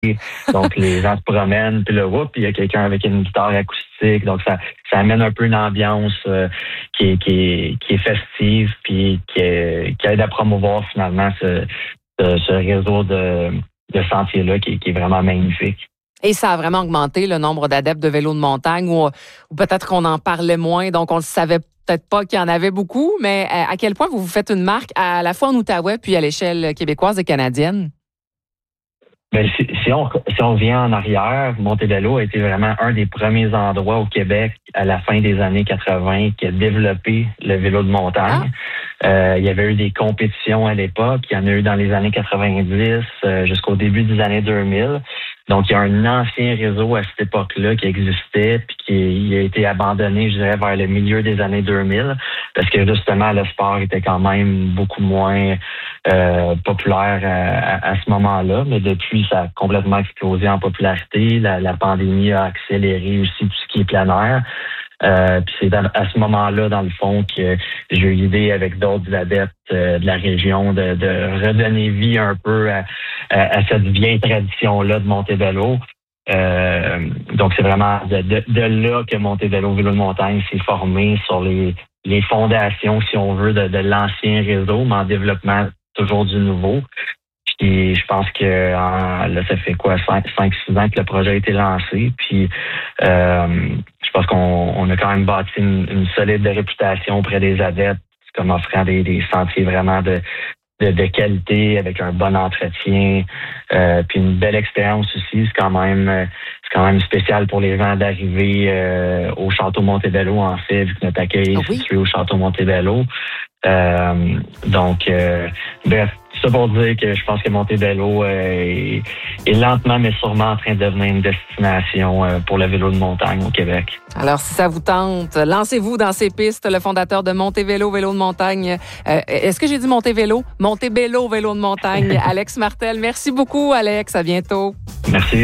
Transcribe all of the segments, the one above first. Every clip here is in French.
Donc, les gens se promènent, puis là, il y a quelqu'un avec une guitare acoustique. Donc, ça amène un peu une ambiance qui est festive, puis qui aide à promouvoir finalement ce réseau de sentiers-là qui est vraiment magnifique. Et ça a vraiment augmenté le nombre d'adeptes de vélo de montagne ou peut-être qu'on en parlait moins, donc on ne savait peut-être pas qu'il y en avait beaucoup, mais à quel point vous faites une marque à la fois en Outaouais puis à l'échelle québécoise et canadienne? Ben, si on revient en arrière, Montebello a été vraiment un des premiers endroits au Québec à la fin des années 80 qui a développé le vélo de montagne. Il y avait eu des compétitions à l'époque. Il y en a eu dans les années 90 jusqu'au début des années 2000. Donc, il y a un ancien réseau à cette époque-là qui existait puis qui a été abandonné, je dirais, vers le milieu des années 2000 parce que, justement, le sport était quand même beaucoup moins populaire à ce moment-là. Mais depuis, ça a complètement explosé en popularité. La pandémie a accéléré aussi tout ce qui est plein air. Puis c'est à ce moment-là, dans le fond, que j'ai eu l'idée avec d'autres adeptes de la région de redonner vie un peu à cette vieille tradition-là de Montebello. Donc c'est vraiment de là que Montebello Vélo de montagne s'est formé sur les fondations, si on veut, de l'ancien réseau, mais en développement toujours du nouveau. Puis je pense que là, ça fait 5-6 ans que le projet a été lancé. Puis je pense qu'on a quand même bâti une solide réputation auprès des adeptes, comme offrant des sentiers vraiment de qualité, avec un bon entretien, puis une belle expérience aussi. C'est quand même spécial pour les gens d'arriver au Château Montebello, en fait, vu que notre accueil est situé au Château Montebello. Donc, bref, ça pour dire que je pense que Montebello est lentement mais sûrement en train de devenir une destination pour le vélo de montagne au Québec. Alors, si ça vous tente, lancez-vous dans ces pistes. Le fondateur de Montebello Vélo de montagne, est-ce que j'ai dit Montebello? Montebello Vélo de montagne, Alex Martel. Merci beaucoup, Alex. À bientôt. Merci.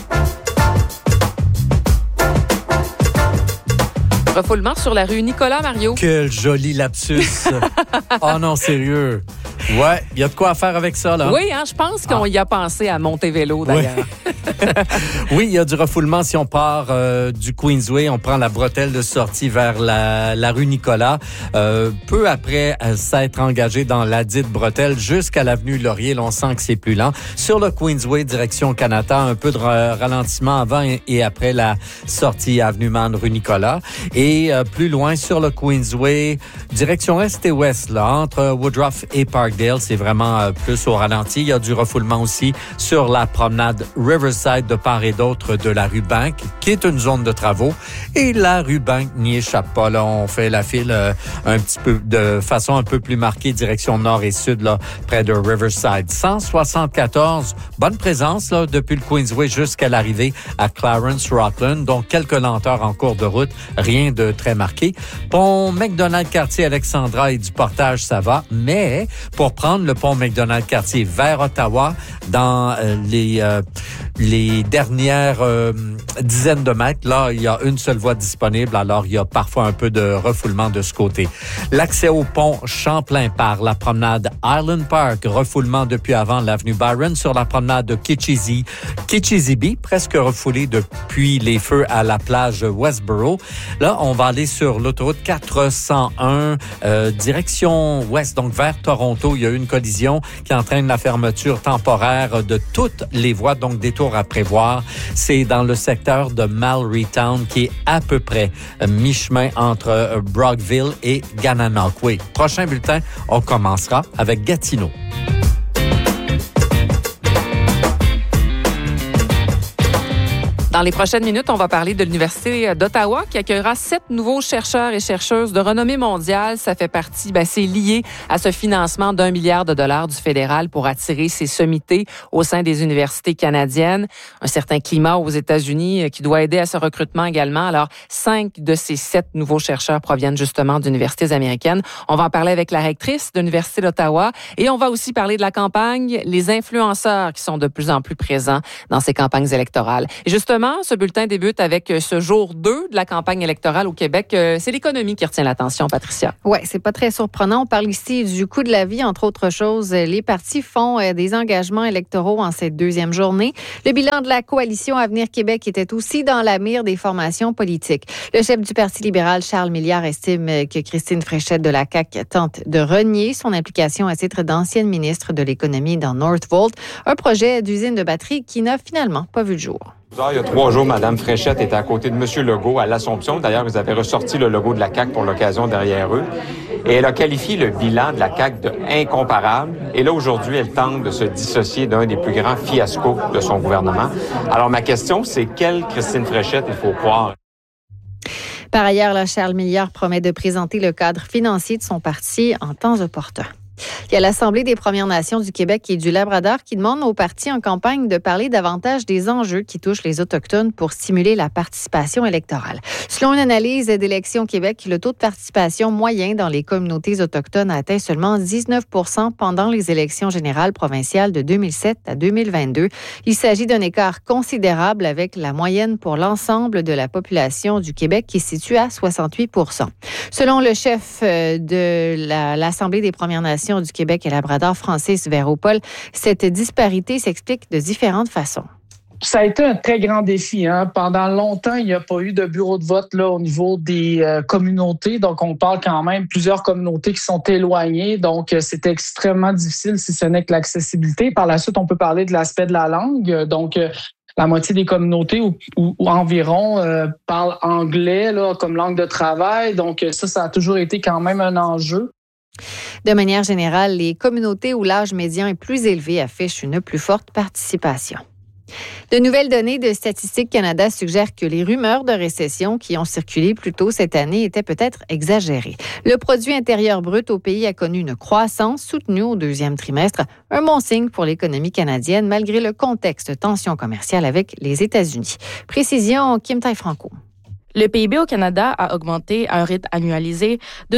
Refoulement sur la rue Nicolas, Mario. Quel joli lapsus. Oh non, sérieux. Ouais, il y a de quoi à faire avec ça, là. Oui, je pense qu'on y a pensé à Montebello, d'ailleurs. Oui, il y a du refoulement. Si on part du Queensway, on prend la bretelle de sortie vers la rue Nicolas. Peu après s'être engagé dans la dite bretelle jusqu'à l'avenue Laurier, là, on sent que c'est plus lent. Sur le Queensway, direction Canada, un peu de ralentissement avant et après la sortie avenue Man, rue Nicolas. Et plus loin, sur le Queensway, direction est et ouest, là, entre Woodruff et Parkdale, c'est vraiment plus au ralenti. Il y a du refoulement aussi sur la promenade Riverside de part et d'autre de la rue Bank, qui est une zone de travaux. Et la rue Bank n'y échappe pas. Là, on fait la file un petit peu de façon un peu plus marquée, direction nord et sud, là, près de Riverside. 174, bonne présence là, depuis le Queensway jusqu'à l'arrivée à Clarence-Rockland. Donc, quelques lenteurs en cours de route, rien de très marqué. Pont McDonald-Cartier Alexandra et du Portage, ça va. Mais pour prendre le pont McDonald-Cartier vers Ottawa, dans les dernières dizaines de mètres, là, il y a une seule voie disponible, alors il y a parfois un peu de refoulement de ce côté. L'accès au pont Champlain par la promenade Island Park, refoulement depuis avant l'avenue Byron sur la promenade de Kitchizibee, presque refoulé depuis les feux à la plage Westboro. Là, on va aller sur l'autoroute 401, direction ouest, donc vers Toronto. Il y a eu une collision qui entraîne la fermeture temporaire de toutes les voies, donc détour à prévoir. C'est dans le secteur de Mallorytown qui est à peu près mi-chemin entre Brockville et Gananoque. Prochain bulletin, on commencera avec Gatineau. Dans les prochaines minutes, on va parler de l'Université d'Ottawa qui accueillera 7 nouveaux chercheurs et chercheuses de renommée mondiale. Ça fait partie, c'est lié à ce financement d'1 milliard de dollars du fédéral pour attirer ces sommités au sein des universités canadiennes. Un certain climat aux États-Unis qui doit aider à ce recrutement également. Alors, 5 de ces 7 nouveaux chercheurs proviennent justement d'universités américaines. On va en parler avec la rectrice de l'Université d'Ottawa et on va aussi parler de la campagne, les influenceurs qui sont de plus en plus présents dans ces campagnes électorales. Et justement, justement, ce bulletin débute avec ce jour 2 de la campagne électorale au Québec. C'est l'économie qui retient l'attention, Patricia. Oui, c'est pas très surprenant. On parle ici du coût de la vie, entre autres choses. Les partis font des engagements électoraux en cette deuxième journée. Le bilan de la coalition Avenir Québec était aussi dans la mire des formations politiques. Le chef du Parti libéral, Charles Milliard, estime que Christine Fréchette de la CAQ tente de renier son implication à titre d'ancienne ministre de l'économie dans Northvolt, un projet d'usine de batterie qui n'a finalement pas vu le jour. Il y a 3 jours, Mme Fréchette était à côté de M. Legault à l'Assomption. D'ailleurs, ils avaient ressorti le logo de la CAQ pour l'occasion derrière eux. Et elle a qualifié le bilan de la CAQ d'incomparable. Et là, aujourd'hui, elle tente de se dissocier d'un des plus grands fiascos de son gouvernement. Alors, ma question, c'est quelle Christine Fréchette il faut croire? Par ailleurs, Charles Milliard promet de présenter le cadre financier de son parti en temps opportun. Il y a l'Assemblée des Premières Nations du Québec et du Labrador qui demande aux partis en campagne de parler davantage des enjeux qui touchent les Autochtones pour stimuler la participation électorale. Selon une analyse d'Élections Québec, le taux de participation moyen dans les communautés autochtones a atteint seulement 19 % pendant les élections générales provinciales de 2007 à 2022. Il s'agit d'un écart considérable avec la moyenne pour l'ensemble de la population du Québec qui se situe à 68 %. Selon le chef de l'Assemblée des Premières Nations du Québec et Labrador, Francis Véropol, cette disparité s'explique de différentes façons. Ça a été un très grand défi. Pendant longtemps, il n'y a pas eu de bureau de vote là, au niveau des communautés. Donc, on parle quand même plusieurs communautés qui sont éloignées. Donc, c'était extrêmement difficile, si ce n'est que l'accessibilité. Par la suite, on peut parler de l'aspect de la langue. Donc, la moitié des communautés ou environ parlent anglais là, comme langue de travail. Donc, ça a toujours été quand même un enjeu. De manière générale, les communautés où l'âge médian est plus élevé affichent une plus forte participation. De nouvelles données de Statistique Canada suggèrent que les rumeurs de récession qui ont circulé plus tôt cette année étaient peut-être exagérées. Le produit intérieur brut au pays a connu une croissance soutenue au deuxième trimestre, un bon signe pour l'économie canadienne malgré le contexte de tension commerciale avec les États-Unis. Précision, Kim Tai-Franco. Le PIB au Canada a augmenté à un rythme annualisé de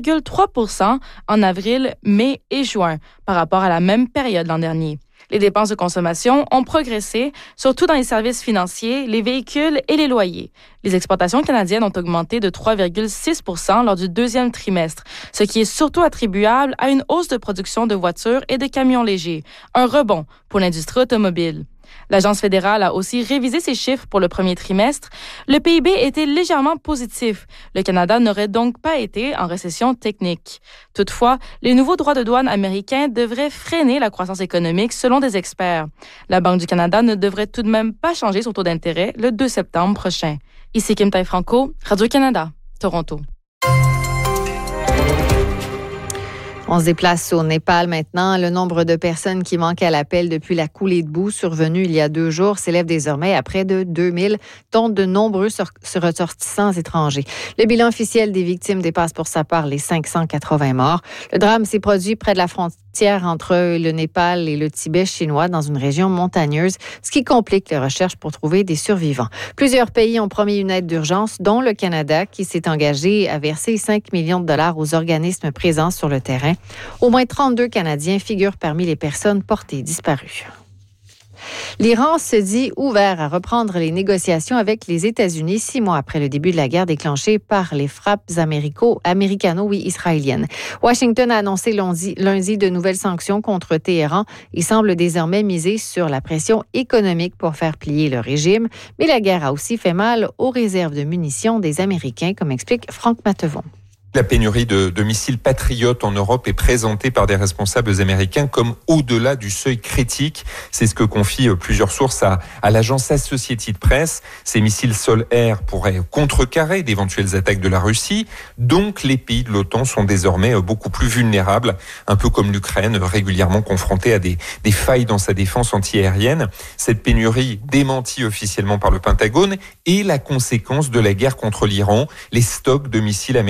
3,3 % en avril, mai et juin par rapport à la même période l'an dernier. Les dépenses de consommation ont progressé, surtout dans les services financiers, les véhicules et les loyers. Les exportations canadiennes ont augmenté de 3,6 % lors du deuxième trimestre, ce qui est surtout attribuable à une hausse de production de voitures et de camions légers, un rebond pour l'industrie automobile. L'Agence fédérale a aussi révisé ses chiffres pour le premier trimestre. Le PIB était légèrement positif. Le Canada n'aurait donc pas été en récession technique. Toutefois, les nouveaux droits de douane américains devraient freiner la croissance économique selon des experts. La Banque du Canada ne devrait tout de même pas changer son taux d'intérêt le 2 septembre prochain. Ici Kim Tai-Franco, Radio-Canada, Toronto. On se déplace au Népal maintenant. Le nombre de personnes qui manquent à l'appel depuis la coulée de boue survenue il y a 2 jours s'élève désormais à près de 2000, dont de nombreux ressortissants étrangers. Le bilan officiel des victimes dépasse pour sa part les 580 morts. Le drame s'est produit près de la frontière entre le Népal et le Tibet chinois dans une région montagneuse, ce qui complique les recherches pour trouver des survivants. Plusieurs pays ont promis une aide d'urgence, dont le Canada, qui s'est engagé à verser 5 millions de dollars aux organismes présents sur le terrain. Au moins 32 Canadiens figurent parmi les personnes portées disparues. L'Iran se dit ouvert à reprendre les négociations avec les États-Unis 6 mois après le début de la guerre déclenchée par les frappes américano-israéliennes. Washington a annoncé lundi de nouvelles sanctions contre Téhéran et semble désormais miser sur la pression économique pour faire plier le régime. Mais la guerre a aussi fait mal aux réserves de munitions des Américains, comme explique Franck Mattevon. La pénurie de missiles patriotes en Europe est présentée par des responsables américains comme au-delà du seuil critique. C'est ce que confient plusieurs sources à l'agence Associated Press. Ces missiles sol-air pourraient contrecarrer d'éventuelles attaques de la Russie. Donc, les pays de l'OTAN sont désormais beaucoup plus vulnérables, un peu comme l'Ukraine, régulièrement confrontée à des failles dans sa défense antiaérienne. Cette pénurie, démentie officiellement par le Pentagone, est la conséquence de la guerre contre l'Iran. Les stocks de missiles américains en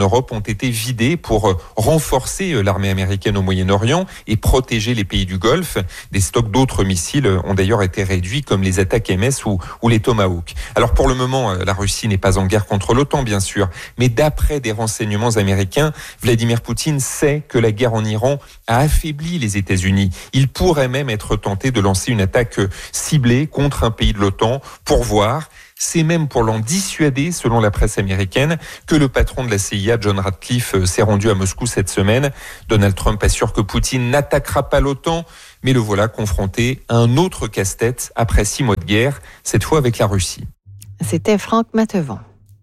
Europe ont été vidés pour renforcer l'armée américaine au Moyen-Orient et protéger les pays du Golfe. Des stocks d'autres missiles ont d'ailleurs été réduits, comme les attaques MS ou les Tomahawk. Alors pour le moment, la Russie n'est pas en guerre contre l'OTAN, bien sûr, mais d'après des renseignements américains, Vladimir Poutine sait que la guerre en Iran a affaibli les États-Unis. Il pourrait même être tenté de lancer une attaque ciblée contre un pays de l'OTAN pour voir. C'est même pour l'en dissuader, selon la presse américaine, que le patron de la CIA, John Ratcliffe, s'est rendu à Moscou cette semaine. Donald Trump assure que Poutine n'attaquera pas l'OTAN, mais le voilà confronté à un autre casse-tête après 6 mois de guerre, cette fois avec la Russie. C'était Franck Mattevon.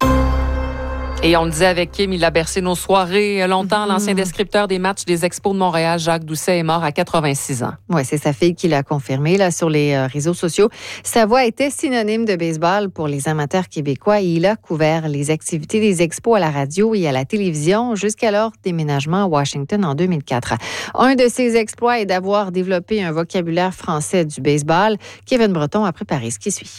Et on le disait avec Kim, il a bercé nos soirées longtemps. L'ancien descripteur des matchs des Expos de Montréal, Jacques Doucet, est mort à 86 ans. Oui, c'est sa fille qui l'a confirmé là, sur les réseaux sociaux. Sa voix était synonyme de baseball pour les amateurs québécois et il a couvert les activités des Expos à la radio et à la télévision jusqu'à leur déménagement à Washington en 2004. Un de ses exploits est d'avoir développé un vocabulaire français du baseball. Kevin Breton a préparé ce qui suit.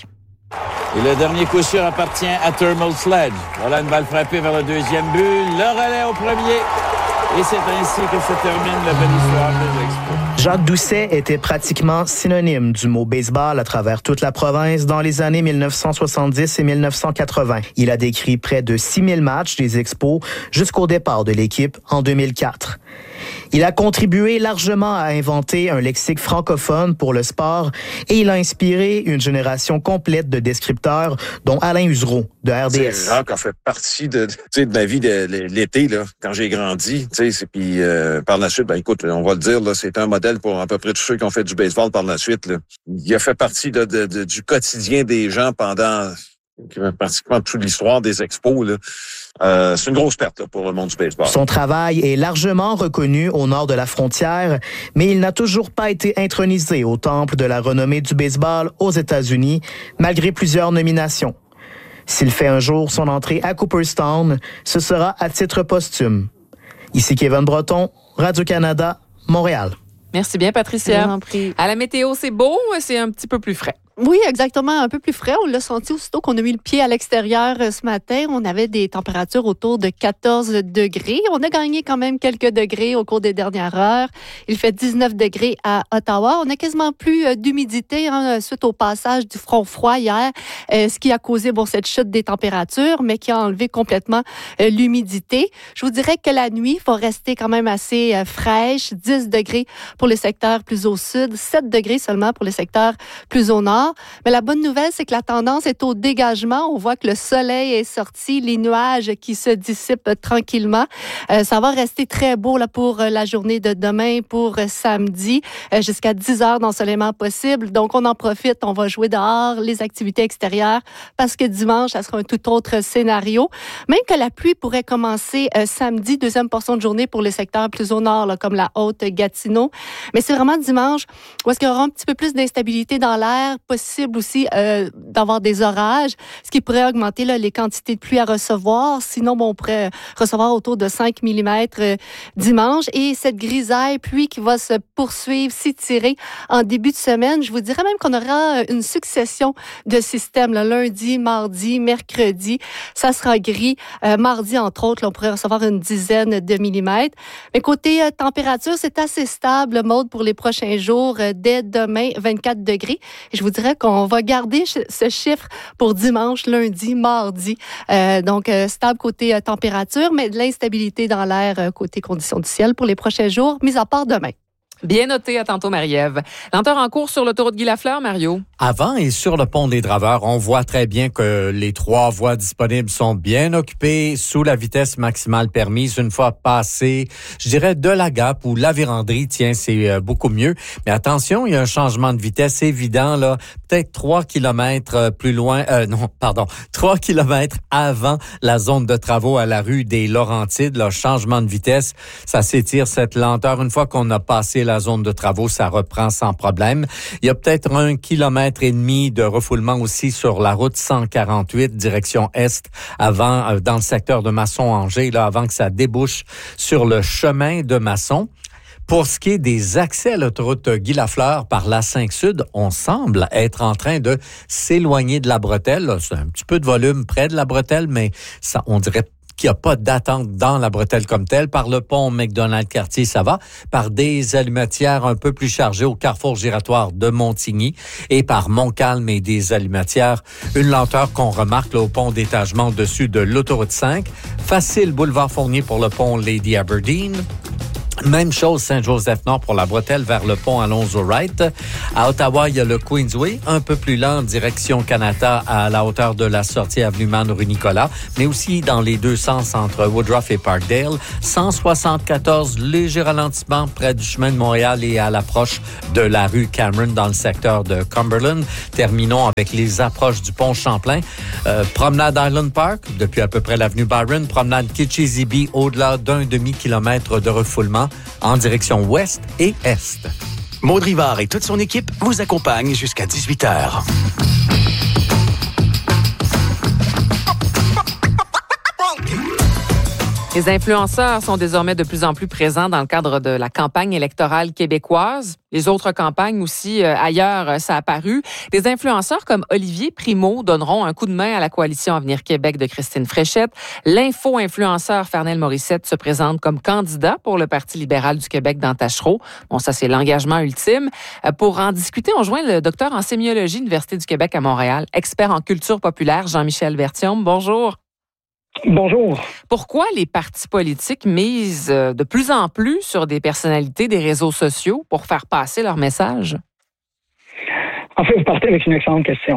Et le dernier coup sûr appartient à Thermal Sledge. Voilà une balle frappée vers le deuxième but. Le relais au premier. Et c'est ainsi que se termine la belle histoire des Expos. Jacques Doucet était pratiquement synonyme du mot baseball à travers toute la province dans les années 1970 et 1980. Il a décrit près de 6000 matchs des Expos jusqu'au départ de l'équipe en 2004. Il a contribué largement à inventer un lexique francophone pour le sport et il a inspiré une génération complète de descripteurs, dont Alain Usereau de RDS. Jacques a fait partie de ma vie de l'été, là, quand j'ai grandi. Puis par la suite, écoute, on va le dire, là, c'est un modèle pour à peu près tous ceux qui ont fait du baseball par la suite. Là. Il a fait partie du quotidien des gens pendant pratiquement toute l'histoire des Expos. Là. C'est une grosse perte là, pour le monde du baseball. Son travail est largement reconnu au nord de la frontière, mais il n'a toujours pas été intronisé au temple de la renommée du baseball aux États-Unis, malgré plusieurs nominations. S'il fait un jour son entrée à Cooperstown, ce sera à titre posthume. Ici Kevin Breton, Radio-Canada, Montréal. Merci bien, Patricia. À la météo, c'est beau, c'est un petit peu plus frais. Oui, exactement, un peu plus frais. On l'a senti aussitôt qu'on a mis le pied à l'extérieur ce matin. On avait des températures autour de 14 degrés. On a gagné quand même quelques degrés au cours des dernières heures. Il fait 19 degrés à Ottawa. On a quasiment plus d'humidité suite au passage du front froid hier, ce qui a causé cette chute des températures, mais qui a enlevé complètement l'humidité. Je vous dirais que la nuit va rester quand même assez fraîche. 10 degrés pour les secteurs plus au sud, 7 degrés seulement pour les secteurs plus au nord. Mais la bonne nouvelle, c'est que la tendance est au dégagement. On voit que le soleil est sorti, les nuages qui se dissipent tranquillement. Ça va rester très beau là, pour la journée de demain, pour samedi, jusqu'à 10 heures d'ensoleillement possible. Donc, on en profite, on va jouer dehors, les activités extérieures, parce que dimanche, ça sera un tout autre scénario. Même que la pluie pourrait commencer samedi, deuxième portion de journée pour les secteurs plus au nord, là, comme la Haute-Gatineau. Mais c'est vraiment dimanche où est-ce qu'il y aura un petit peu plus d'instabilité dans l'air, possible aussi d'avoir des orages, ce qui pourrait augmenter là, les quantités de pluie à recevoir. Sinon, on pourrait recevoir autour de 5 mm dimanche. Et cette grisaille, pluie qui va se poursuivre, s'étirer en début de semaine. Je vous dirais même qu'on aura une succession de systèmes. Là, lundi, mardi, mercredi, ça sera gris. Mardi, entre autres, là, on pourrait recevoir une dizaine de millimètres. Mais côté température, c'est assez stable, Maude, pour les prochains jours. Dès demain, 24 degrés. Et je vous dirais qu'on va garder ce chiffre pour dimanche, lundi, mardi. Donc, stable côté température, mais de l'instabilité dans l'air côté conditions du ciel pour les prochains jours, mis à part demain. Bien noté, à tantôt, Marie-Ève. Lenteur en cours sur l'autoroute Guy-Lafleur, Mario. Avant et sur le pont des Draveurs, on voit très bien que les 3 voies disponibles sont bien occupées sous la vitesse maximale permise. Une fois passé, je dirais, de la Gap ou la Vérandrie, tiens, c'est beaucoup mieux. Mais attention, il y a un changement de vitesse évident, là. Peut-être 3 kilomètres plus loin, 3 kilomètres avant la zone de travaux à la rue des Laurentides. Là, changement de vitesse, ça s'étire cette lenteur. Une fois qu'on a passé la zone de travaux, ça reprend sans problème. Il y a peut-être 1,5 km de refoulement aussi sur la route 148, direction Est, avant, dans le secteur de Masson-Angers, là, avant que ça débouche sur le chemin de Masson. Pour ce qui est des accès à l'autoroute Guy-Lafleur par la 5 Sud, on semble être en train de s'éloigner de la bretelle. Là, c'est un petit peu de volume près de la bretelle, mais ça, on dirait qu'il n'y a pas d'attente dans la bretelle comme telle. Par le pont McDonald-Cartier, ça va. Par des allumatières un peu plus chargées au carrefour giratoire de Montigny et par Montcalm et des allumatières, une lenteur qu'on remarque là, au pont d'étagement au-dessus de l'autoroute 5. Facile boulevard Fournier pour le pont Lady Aberdeen. Même chose Saint-Joseph-Nord pour la bretelle vers le pont Alonzo-Wright. À Ottawa, il y a le Queensway, un peu plus lent, direction Canada à la hauteur de la sortie avenue Man-Rue Nicolas, mais aussi dans les deux sens entre Woodruff et Parkdale. 174, léger ralentissement près du chemin de Montréal et à l'approche de la rue Cameron dans le secteur de Cumberland. Terminons avec les approches du pont Champlain. Promenade Island Park, depuis à peu près l'avenue Byron. Promenade Kitchissippi, au-delà d'un demi-kilomètre de refoulement en direction ouest et est. Maud Rivard et toute son équipe vous accompagnent jusqu'à 18h. Les influenceurs sont désormais de plus en plus présents dans le cadre de la campagne électorale québécoise. Les autres campagnes aussi ailleurs, ça a apparu. Des influenceurs comme Olivier Primo donneront un coup de main à la coalition Avenir Québec de Christine Fréchette. L'info-influenceur Fernel Morissette se présente comme candidat pour le Parti libéral du Québec dans Tachereau. Bon, ça, c'est l'engagement ultime. Pour en discuter, on joint le docteur en sémiologie, Université du Québec à Montréal, expert en culture populaire, Jean-Michel Berthiaume. Bonjour. Bonjour. Pourquoi les partis politiques misent de plus en plus sur des personnalités des réseaux sociaux pour faire passer leur message? En fait, vous partez avec une excellente question.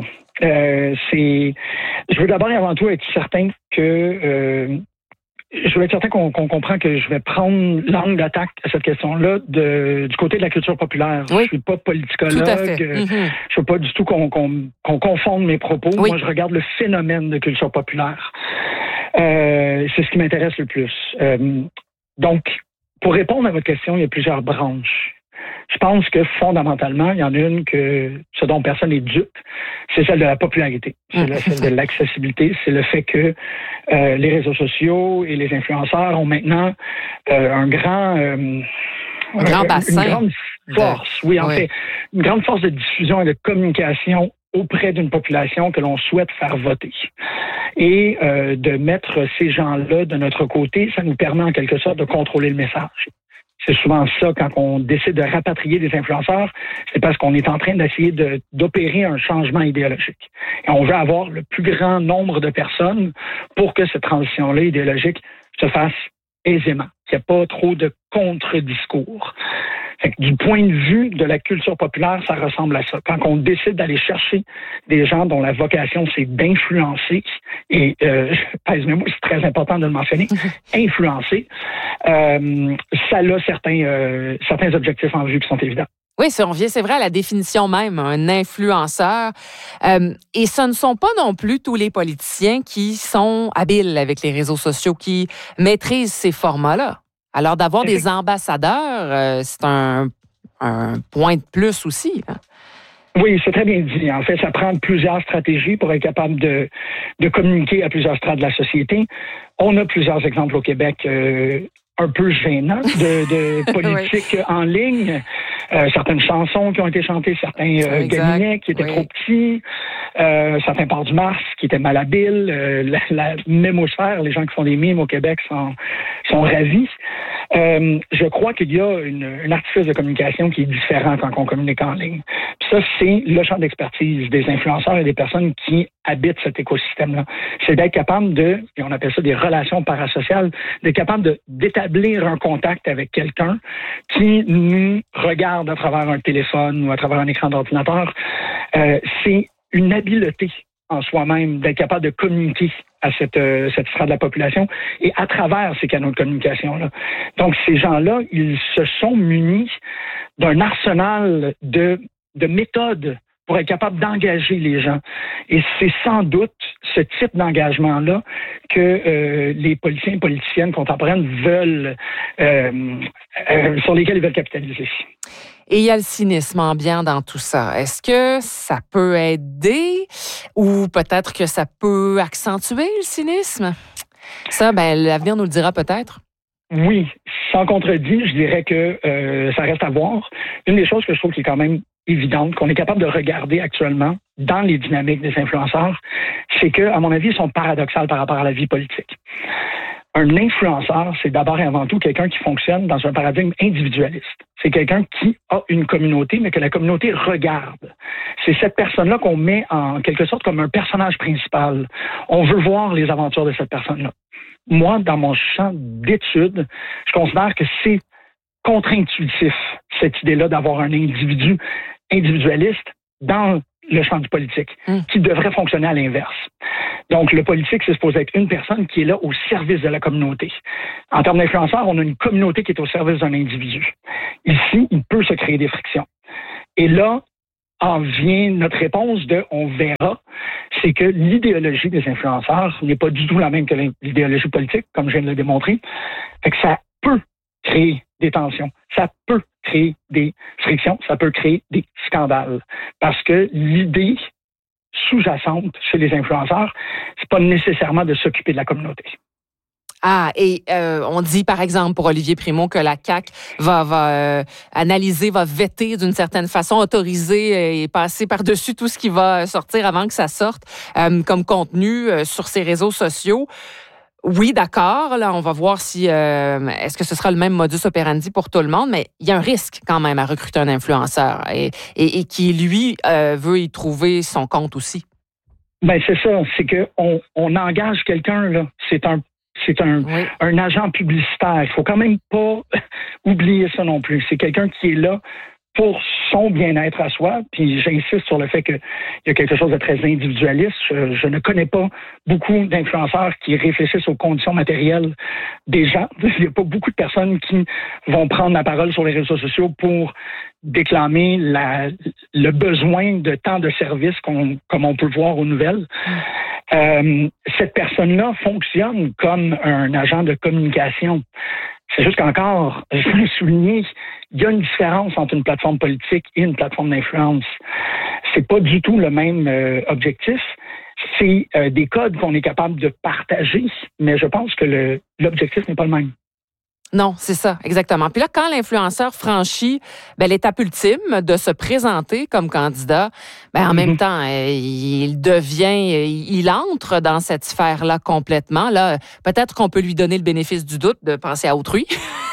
Je veux d'abord et avant tout être certain que je veux être certain qu'on comprend que je vais prendre l'angle d'attaque à cette question-là du côté de la culture populaire. Oui. Je suis pas politicologue. Tout à fait. Mm-hmm. Je veux pas du tout qu'on confonde mes propos. Oui. Moi, je regarde le phénomène de culture populaire. C'est ce qui m'intéresse le plus. Donc, pour répondre à votre question, il y a plusieurs branches. Je pense que fondamentalement, il y en a une que ce dont personne n'est dupe, c'est celle de la popularité, c'est celle de l'accessibilité, c'est le fait que les réseaux sociaux et les influenceurs ont maintenant un grand bassin. Une grande force, une grande force de diffusion et de communication auprès d'une population que l'on souhaite faire voter. Et de mettre ces gens-là de notre côté, ça nous permet en quelque sorte de contrôler le message. C'est souvent ça, quand on décide de rapatrier des influenceurs, c'est parce qu'on est en train d'essayer d'opérer un changement idéologique. Et on veut avoir le plus grand nombre de personnes pour que cette transition-là idéologique se fasse aisément, qu'il n'y ait pas trop de contre-discours. Fait que du point de vue de la culture populaire, ça ressemble à ça. Quand on décide d'aller chercher des gens dont la vocation, c'est d'influencer, et pèse-moi, c'est très important de le mentionner, influencer, ça a certains objectifs en vue qui sont évidents. Oui, si on revient, c'est vrai, à la définition même, un influenceur. Et ce ne sont pas non plus tous les politiciens qui sont habiles avec les réseaux sociaux, qui maîtrisent ces formats-là. Alors, d'avoir des ambassadeurs, c'est un point de plus aussi. Hein? Oui, c'est très bien dit. En fait, ça prend plusieurs stratégies pour être capable de communiquer à plusieurs strates de la société. On a plusieurs exemples au Québec un peu gênants de politique en ligne. Certaines chansons qui ont été chantées, certains gabinets qui étaient trop petits, certains ports du Mars qui étaient malhabiles, la mémosphère, les gens qui font des mimes au Québec sont ravis. Je crois qu'il y a une artifice de communication qui est différent quand on communique en ligne. Puis ça, c'est le champ d'expertise des influenceurs et des personnes qui habitent cet écosystème-là. C'est d'être capable et on appelle ça des relations parasociales, d'être capable d'établir un contact avec quelqu'un qui nous regarde à travers un téléphone ou à travers un écran d'ordinateur. C'est une habileté en soi-même d'être capable de communiquer à cette strate de la population et à travers ces canaux de communication-là. Donc, ces gens-là, ils se sont munis d'un arsenal de méthodes pour être capable d'engager les gens. Et c'est sans doute ce type d'engagement-là que les politiciens et politiciennes contemporaines veulent, sur lesquels ils veulent capitaliser. Et il y a le cynisme ambiant dans tout ça. Est-ce que ça peut aider ou peut-être que ça peut accentuer le cynisme? Ça, l'avenir nous le dira peut-être. Oui, sans contredit, je dirais que ça reste à voir. Une des choses que je trouve qui est quand même évidente, qu'on est capable de regarder actuellement dans les dynamiques des influenceurs, c'est que, à mon avis, ils sont paradoxales par rapport à la vie politique. Un influenceur, c'est d'abord et avant tout quelqu'un qui fonctionne dans un paradigme individualiste. C'est quelqu'un qui a une communauté, mais que la communauté regarde. C'est cette personne-là qu'on met en quelque sorte comme un personnage principal. On veut voir les aventures de cette personne-là. Moi, dans mon champ d'études, je considère que c'est contre-intuitif, cette idée-là d'avoir un individu individualiste dans le champ du politique, qui devrait fonctionner à l'inverse. Donc, le politique, c'est supposé être une personne qui est là au service de la communauté. En termes d'influenceurs, on a une communauté qui est au service d'un individu. Ici, il peut se créer des frictions. Et là, en vient notre réponse de « on verra », c'est que l'idéologie des influenceurs n'est pas du tout la même que l'idéologie politique, comme je viens de le démontrer. Fait que ça peut créer des tensions, ça peut créer des frictions, ça peut créer des scandales. Parce que l'idée sous-jacente chez les influenceurs, c'est pas nécessairement de s'occuper de la communauté. Ah, et on dit, par exemple, pour Olivier Primo, que la CAQ va analyser, va véter d'une certaine façon, autoriser et passer par-dessus tout ce qui va sortir avant que ça sorte comme contenu sur ses réseaux sociaux. Oui, d'accord. Là, on va voir si est-ce que ce sera le même modus operandi pour tout le monde, mais il y a un risque quand même à recruter un influenceur et qui, lui, veut y trouver son compte aussi. Ben c'est ça. C'est que on engage quelqu'un là. C'est un agent publicitaire. Il faut quand même pas oublier ça non plus. C'est quelqu'un qui est là pour son bien-être à soi. Puis j'insiste sur le fait qu'il y a quelque chose de très individualiste. Je ne connais pas beaucoup d'influenceurs qui réfléchissent aux conditions matérielles des gens. Il n'y a pas beaucoup de personnes qui vont prendre la parole sur les réseaux sociaux pour déclamer le besoin de temps de service comme on peut voir aux nouvelles. Cette personne-là fonctionne comme un agent de communication. C'est juste qu'encore, je veux le souligner, il y a une différence entre une plateforme politique et une plateforme d'influence. C'est pas du tout le même objectif. C'est des codes qu'on est capable de partager, mais je pense que l'objectif n'est pas le même. Non, c'est ça, exactement. Puis là, quand l'influenceur franchit l'étape ultime de se présenter comme candidat, en même temps, il entre dans cette sphère-là complètement. Là, peut-être qu'on peut lui donner le bénéfice du doute de penser à autrui.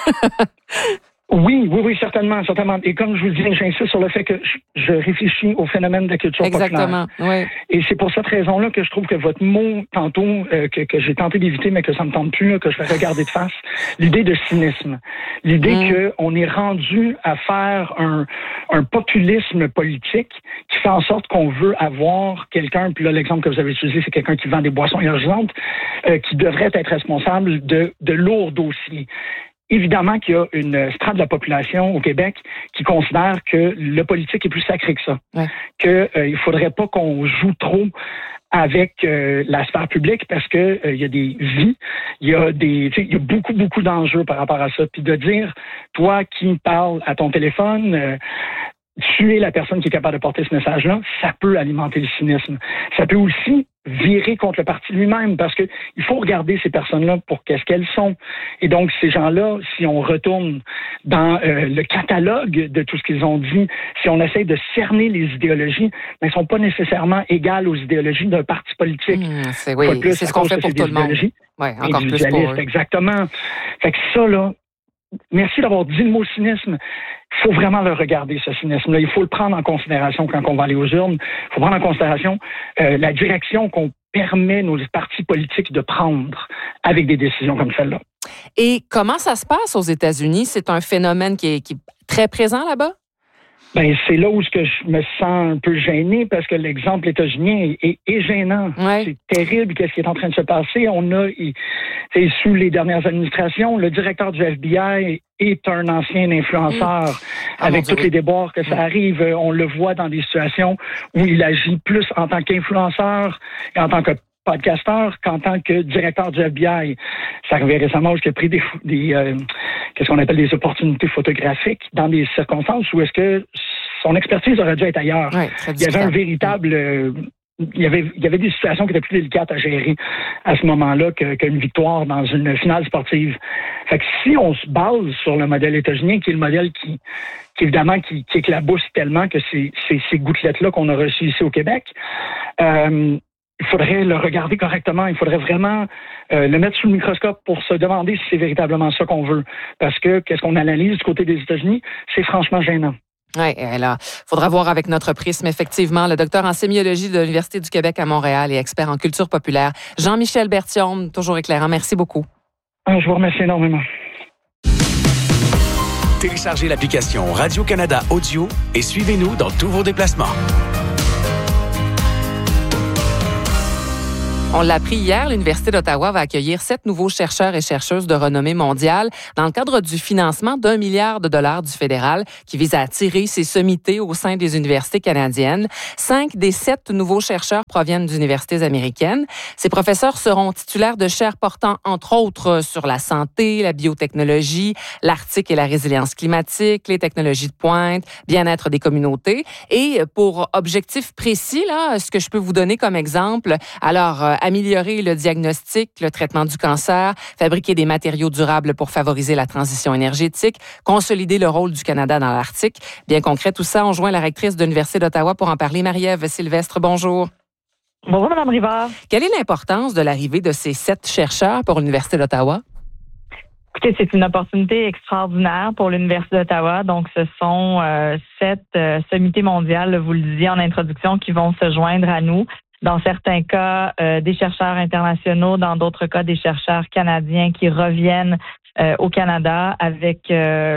Oui, certainement. Et comme je vous dis, j'insiste sur le fait que je réfléchis au phénomène de la culture populaire. Exactement, oui. Et c'est pour cette raison-là que je trouve que votre mot, tantôt, que j'ai tenté d'éviter, mais que ça me tente plus, là, que je vais regarder de face, l'idée de cynisme. L'idée qu'on est rendu à faire un populisme politique qui fait en sorte qu'on veut avoir quelqu'un, puis là, l'exemple que vous avez utilisé, c'est quelqu'un qui vend des boissons énergisantes, qui devrait être responsable de lourds dossiers. Évidemment qu'il y a une strate de la population au Québec qui considère que le politique est plus sacré que ça. Ouais. Il faudrait pas qu'on joue trop avec la sphère publique parce que il y a des vies, il y a beaucoup d'enjeux par rapport à ça. Puis de dire, toi qui parles à ton téléphone, tu es la personne qui est capable de porter ce message-là, ça peut alimenter le cynisme. Ça peut aussi virer contre le parti lui-même parce que il faut regarder ces personnes-là pour qu'est-ce qu'elles sont. Et donc, ces gens-là, si on retourne dans le catalogue de tout ce qu'ils ont dit, si on essaie de cerner les idéologies, mais elles sont pas nécessairement égales aux idéologies d'un parti politique. C'est ce qu'on fait pour tout le monde. Oui, encore plus pour eux. Exactement. Fait que ça, là, merci d'avoir dit le mot cynisme. Il faut vraiment le regarder, ce cynisme-là. Il faut le prendre en considération quand on va aller aux urnes. Il faut prendre en considération la direction qu'on permet nos partis politiques de prendre avec des décisions comme celle-là. Et comment ça se passe aux États-Unis? C'est un phénomène qui est très présent là-bas? C'est là où je me sens un peu gêné parce que l'exemple états-unien est gênant. Ouais. C'est terrible qu'est-ce qui est en train de se passer. On a, sous les dernières administrations, le directeur du FBI est un ancien influenceur avec tous les déboires que ça arrive. On le voit dans des situations où il agit plus en tant qu'influenceur et en tant que podcasteur qu'en tant que directeur du FBI. Ça arrivait récemment où il a pris des qu'est-ce qu'on appelle des opportunités photographiques dans des circonstances où est-ce que son expertise aurait dû être ailleurs. Ouais, il y avait un véritable... Il y avait des situations qui étaient plus délicates à gérer à ce moment-là qu'une victoire dans une finale sportive. Fait que si on se base sur le modèle états-unien, qui est le modèle qui évidemment, qui éclabousse tellement que c'est ces gouttelettes-là qu'on a reçues ici au Québec, il faudrait le regarder correctement. Il faudrait vraiment le mettre sous le microscope pour se demander si c'est véritablement ça qu'on veut. Parce que qu'est-ce qu'on analyse du côté des États-Unis, c'est franchement gênant. Oui, là, faudra voir avec notre prisme, effectivement, le docteur en sémiologie de l'Université du Québec à Montréal et expert en culture populaire, Jean-Michel Berthiaume, toujours éclairant. Merci beaucoup. Je vous remercie énormément. Téléchargez l'application Radio-Canada Audio et suivez-nous dans tous vos déplacements. On l'a appris hier, l'Université d'Ottawa va accueillir 7 nouveaux chercheurs et chercheuses de renommée mondiale dans le cadre du financement d'$1 milliard du fédéral qui vise à attirer ces sommités au sein des universités canadiennes. 5 des 7 nouveaux chercheurs proviennent d'universités américaines. Ces professeurs seront titulaires de chaires portant, entre autres, sur la santé, la biotechnologie, l'Arctique et la résilience climatique, les technologies de pointe, bien-être des communautés. Et pour objectif précis, là, ce que je peux vous donner comme exemple, alors, améliorer le diagnostic, le traitement du cancer, fabriquer des matériaux durables pour favoriser la transition énergétique, consolider le rôle du Canada dans l'Arctique. Bien concret, tout ça, on joint la rectrice de l'Université d'Ottawa pour en parler. Marie-Ève Sylvestre, bonjour. Bonjour, Mme Rivard. Quelle est l'importance de l'arrivée de ces 7 chercheurs pour l'Université d'Ottawa? Écoutez, c'est une opportunité extraordinaire pour l'Université d'Ottawa. Donc, ce sont 7 sommités mondiales, vous le disiez en introduction, qui vont se joindre à nous. Dans certains cas, des chercheurs internationaux, dans d'autres cas, des chercheurs canadiens qui reviennent au Canada avec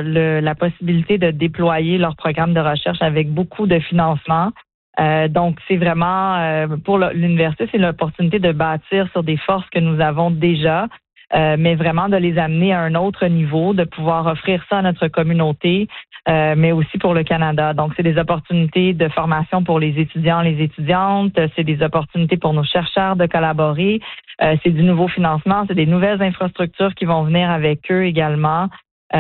la possibilité de déployer leur programme de recherche avec beaucoup de financement. Donc, c'est vraiment, pour l'université, c'est l'opportunité de bâtir sur des forces que nous avons déjà, mais vraiment de les amener à un autre niveau, de pouvoir offrir ça à notre communauté, mais aussi pour le Canada. Donc, c'est des opportunités de formation pour les étudiants, les étudiantes, c'est des opportunités pour nos chercheurs de collaborer, c'est du nouveau financement, c'est des nouvelles infrastructures qui vont venir avec eux également.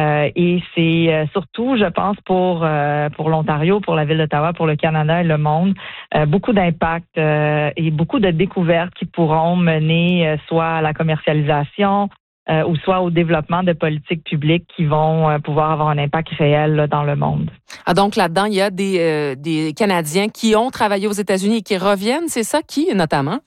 Et c'est surtout, je pense, pour l'Ontario, pour la Ville d'Ottawa, pour le Canada et le monde, beaucoup d'impact et beaucoup de découvertes qui pourront mener soit à la commercialisation ou soit au développement de politiques publiques qui vont pouvoir avoir un impact réel là, dans le monde. Ah, donc là-dedans, il y a des Canadiens qui ont travaillé aux États-Unis et qui reviennent, c'est ça qui, notamment?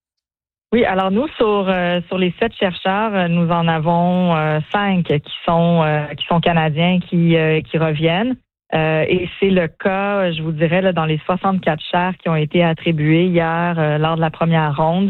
Oui, alors nous, sur les 7 chercheurs, nous en avons 5 qui sont canadiens qui reviennent. Et c'est le cas, je vous dirais, là, dans les 64 chaires qui ont été attribuées hier lors de la première ronde.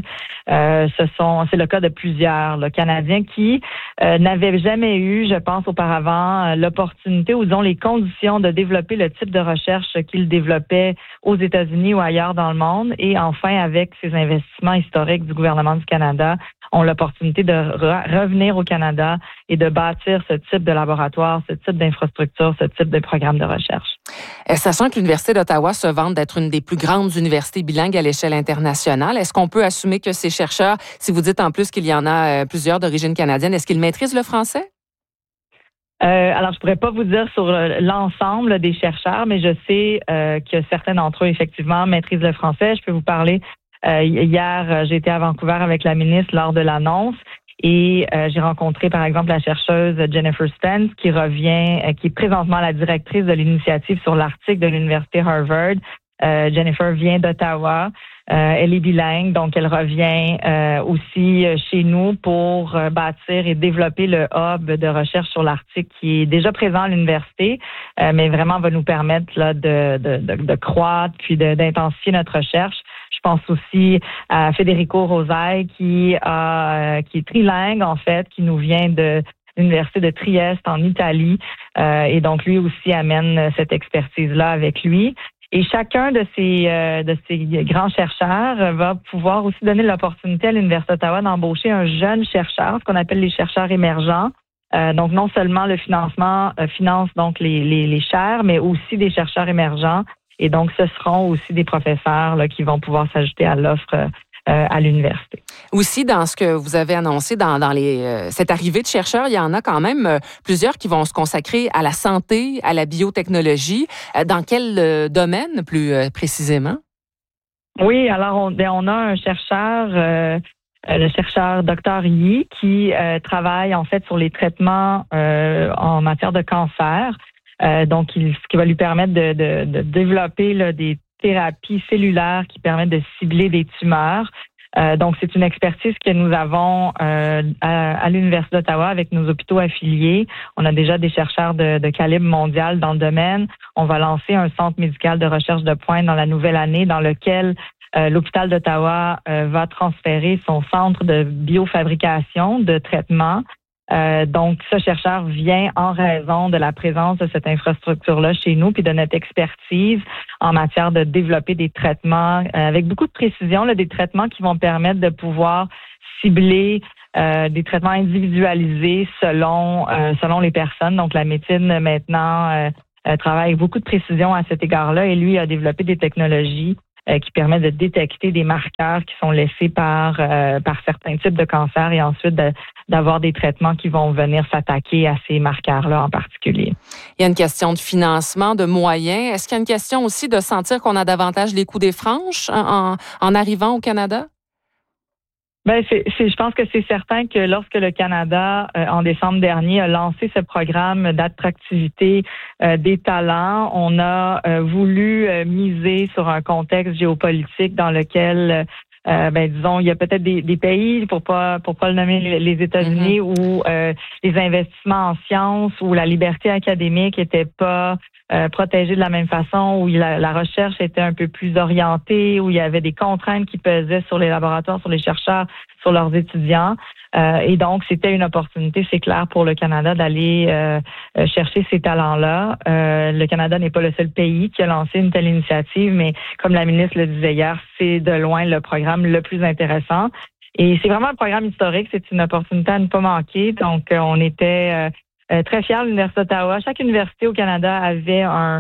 C'est le cas de plusieurs Canadiens qui n'avaient jamais eu, je pense, auparavant, l'opportunité ou disons les conditions de développer le type de recherche qu'ils développaient aux États-Unis ou ailleurs dans le monde. Et enfin, avec ces investissements historiques du gouvernement du Canada, ont l'opportunité de revenir au Canada et de bâtir ce type de laboratoire, ce type d'infrastructure, ce type de programme de recherche. Sachant que l'Université d'Ottawa se vante d'être une des plus grandes universités bilingues à l'échelle internationale, est-ce qu'on peut assumer que ces chercheurs, si vous dites en plus qu'il y en a plusieurs d'origine canadienne, est-ce qu'ils maîtrisent le français? Alors, je pourrais pas vous dire sur l'ensemble des chercheurs, mais je sais que certains d'entre eux, effectivement, maîtrisent le français. Je peux vous parler. Hier, j'ai été à Vancouver avec la ministre lors de l'annonce et j'ai rencontré, par exemple, la chercheuse Jennifer Spence qui est présentement la directrice de l'initiative sur l'Arctique de l'Université Harvard. Jennifer vient d'Ottawa. Elle est bilingue, donc elle revient aussi chez nous pour bâtir et développer le hub de recherche sur l'Arctique qui est déjà présent à l'université, mais vraiment va nous permettre là, de croître puis d'intensifier notre recherche. Je pense aussi à Federico Rosai qui est trilingue en fait, qui nous vient de l'Université de Trieste en Italie et donc lui aussi amène cette expertise-là avec lui. Et chacun de ces grands chercheurs va pouvoir aussi donner l'opportunité à l'Université d'Ottawa d'embaucher un jeune chercheur, ce qu'on appelle les chercheurs émergents. Donc non seulement le financement finance donc les chaires, mais aussi des chercheurs émergents. Et donc, ce seront aussi des professeurs là, qui vont pouvoir s'ajouter à l'offre à l'université. Aussi, dans ce que vous avez annoncé, dans cette arrivée de chercheurs, il y en a quand même plusieurs qui vont se consacrer à la santé, à la biotechnologie. Dans quel domaine, plus précisément? Oui, alors on a un chercheur, le chercheur Dr. Yi, qui travaille en fait sur les traitements en matière de cancer. Donc, ce qui va lui permettre de développer là, des thérapies cellulaires qui permettent de cibler des tumeurs. Donc, c'est une expertise que nous avons à l'Université d'Ottawa avec nos hôpitaux affiliés. On a déjà des chercheurs de calibre mondial dans le domaine. On va lancer un centre médical de recherche de pointe dans la nouvelle année dans lequel l'hôpital d'Ottawa va transférer son centre de biofabrication, de traitement. Donc, ce chercheur vient en raison de la présence de cette infrastructure-là chez nous, puis de notre expertise en matière de développer des traitements avec beaucoup de précision, là, des traitements qui vont permettre de pouvoir cibler des traitements individualisés selon les personnes. Donc, la médecine maintenant travaille avec beaucoup de précision à cet égard-là, et lui a développé des technologies qui permet de détecter des marqueurs qui sont laissés par certains types de cancers et ensuite d'avoir des traitements qui vont venir s'attaquer à ces marqueurs-là en particulier. Il y a une question de financement, de moyens. Est-ce qu'il y a une question aussi de sentir qu'on a davantage les coups des franches en arrivant au Canada? Ben, je pense que c'est certain que lorsque le Canada, en décembre dernier, a lancé ce programme d'attractivité des talents, on a voulu miser sur un contexte géopolitique dans lequel, disons, il y a peut-être des pays, pour pas le nommer les États-Unis, où les investissements en sciences, où la liberté académique était pas protégée de la même façon, où la recherche était un peu plus orientée, où il y avait des contraintes qui pesaient sur les laboratoires, sur les chercheurs, sur leurs étudiants. Et donc, c'était une opportunité, c'est clair, pour le Canada d'aller chercher ces talents-là. Le Canada n'est pas le seul pays qui a lancé une telle initiative, mais comme la ministre le disait hier, c'est de loin le programme le plus intéressant. Et c'est vraiment un programme historique, c'est une opportunité à ne pas manquer. Donc, on était très fiers de l'Université d'Ottawa. Chaque université au Canada avait un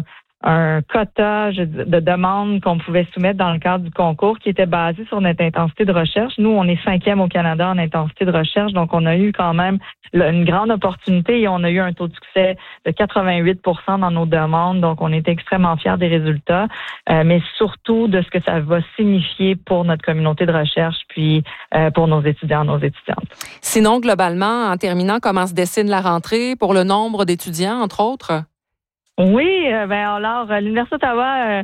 quota de demandes qu'on pouvait soumettre dans le cadre du concours qui était basé sur notre intensité de recherche. Nous, on est 5e au Canada en intensité de recherche, donc on a eu quand même une grande opportunité et on a eu un taux de succès de 88% dans nos demandes, donc on est extrêmement fiers des résultats, mais surtout de ce que ça va signifier pour notre communauté de recherche puis pour nos étudiants, nos étudiantes. Sinon, globalement, en terminant, comment se dessine la rentrée pour le nombre d'étudiants, entre autres? Oui, alors l'Université d'Ottawa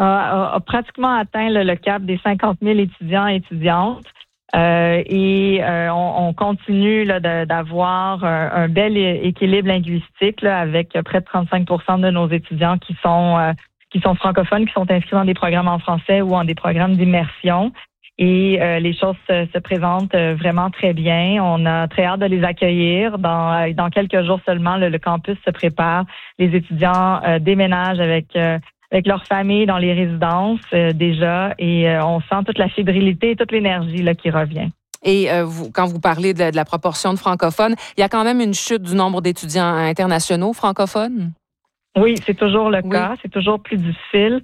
a pratiquement atteint le cap des 50 000 étudiants et étudiantes. On continue là, d'avoir un bel équilibre linguistique là, avec près de 35% de nos étudiants qui sont francophones, qui sont inscrits dans des programmes en français ou en des programmes d'immersion. Et les choses se présentent vraiment très bien. On a très hâte de les accueillir. Dans quelques jours seulement, le campus se prépare. Les étudiants déménagent avec leur famille dans les résidences déjà. Et on sent toute la fébrilité, toute l'énergie là, qui revient. Et quand vous parlez de la proportion de francophones, il y a quand même une chute du nombre d'étudiants internationaux francophones? Oui, c'est toujours le cas. C'est toujours plus difficile.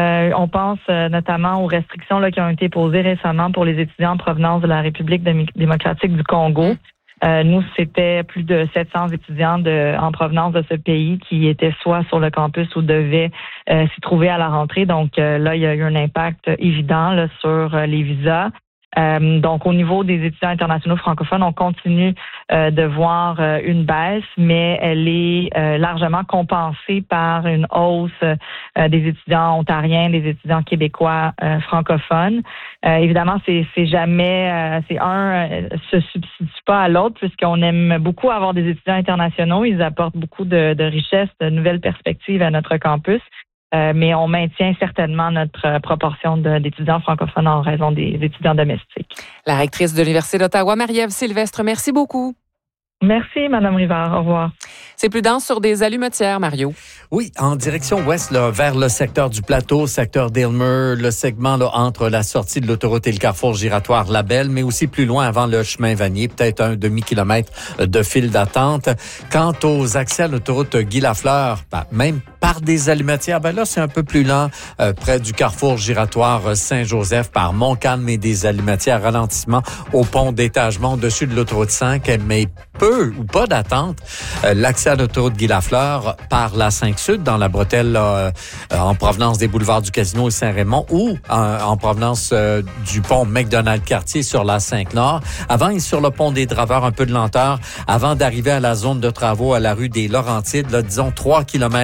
On pense notamment aux restrictions là, qui ont été posées récemment pour les étudiants en provenance de la République démocratique du Congo. Nous, c'était plus de 700 étudiants en provenance de ce pays qui étaient soit sur le campus ou devaient s'y trouver à la rentrée. Donc là, il y a eu un impact évident là, sur les visas. Donc, au niveau des étudiants internationaux francophones, on continue de voir une baisse, mais elle est largement compensée par une hausse des étudiants ontariens, des étudiants québécois francophones. Évidemment, c'est jamais, un se substitue pas à l'autre, puisqu'on aime beaucoup avoir des étudiants internationaux. Ils apportent beaucoup de richesses, de nouvelles perspectives à notre campus. Mais on maintient certainement notre proportion d'étudiants francophones en raison des étudiants domestiques. La rectrice de l'Université d'Ottawa, Marie-Ève Sylvestre, merci beaucoup. Merci, Mme Rivard. Au revoir. C'est plus dense sur des allumetières, Mario. Oui, en direction ouest, là, vers le secteur du plateau, secteur d'Aylmer, le segment là, entre la sortie de l'autoroute et le carrefour giratoire Labelle, mais aussi plus loin avant le chemin Vanier, peut-être un demi-kilomètre de file d'attente. Quant aux accès à l'autoroute Guy-Lafleur, même par des allumetières, là, c'est un peu plus lent près du carrefour giratoire Saint-Joseph par Montcalm et des allumetières ralentissement au pont d'étagement au-dessus de l'autoroute 5, mais peu ou pas d'attente. L'accès à l'autoroute Guy-Lafleur par la 5-Sud dans la bretelle en provenance des boulevards du Casino et Saint-Raymond ou en provenance du pont McDonald-Cartier sur la 5-Nord. Avant, et sur le pont des Draveurs, un peu de lenteur avant d'arriver à la zone de travaux à la rue des Laurentides, là, disons 3 kilomètres avant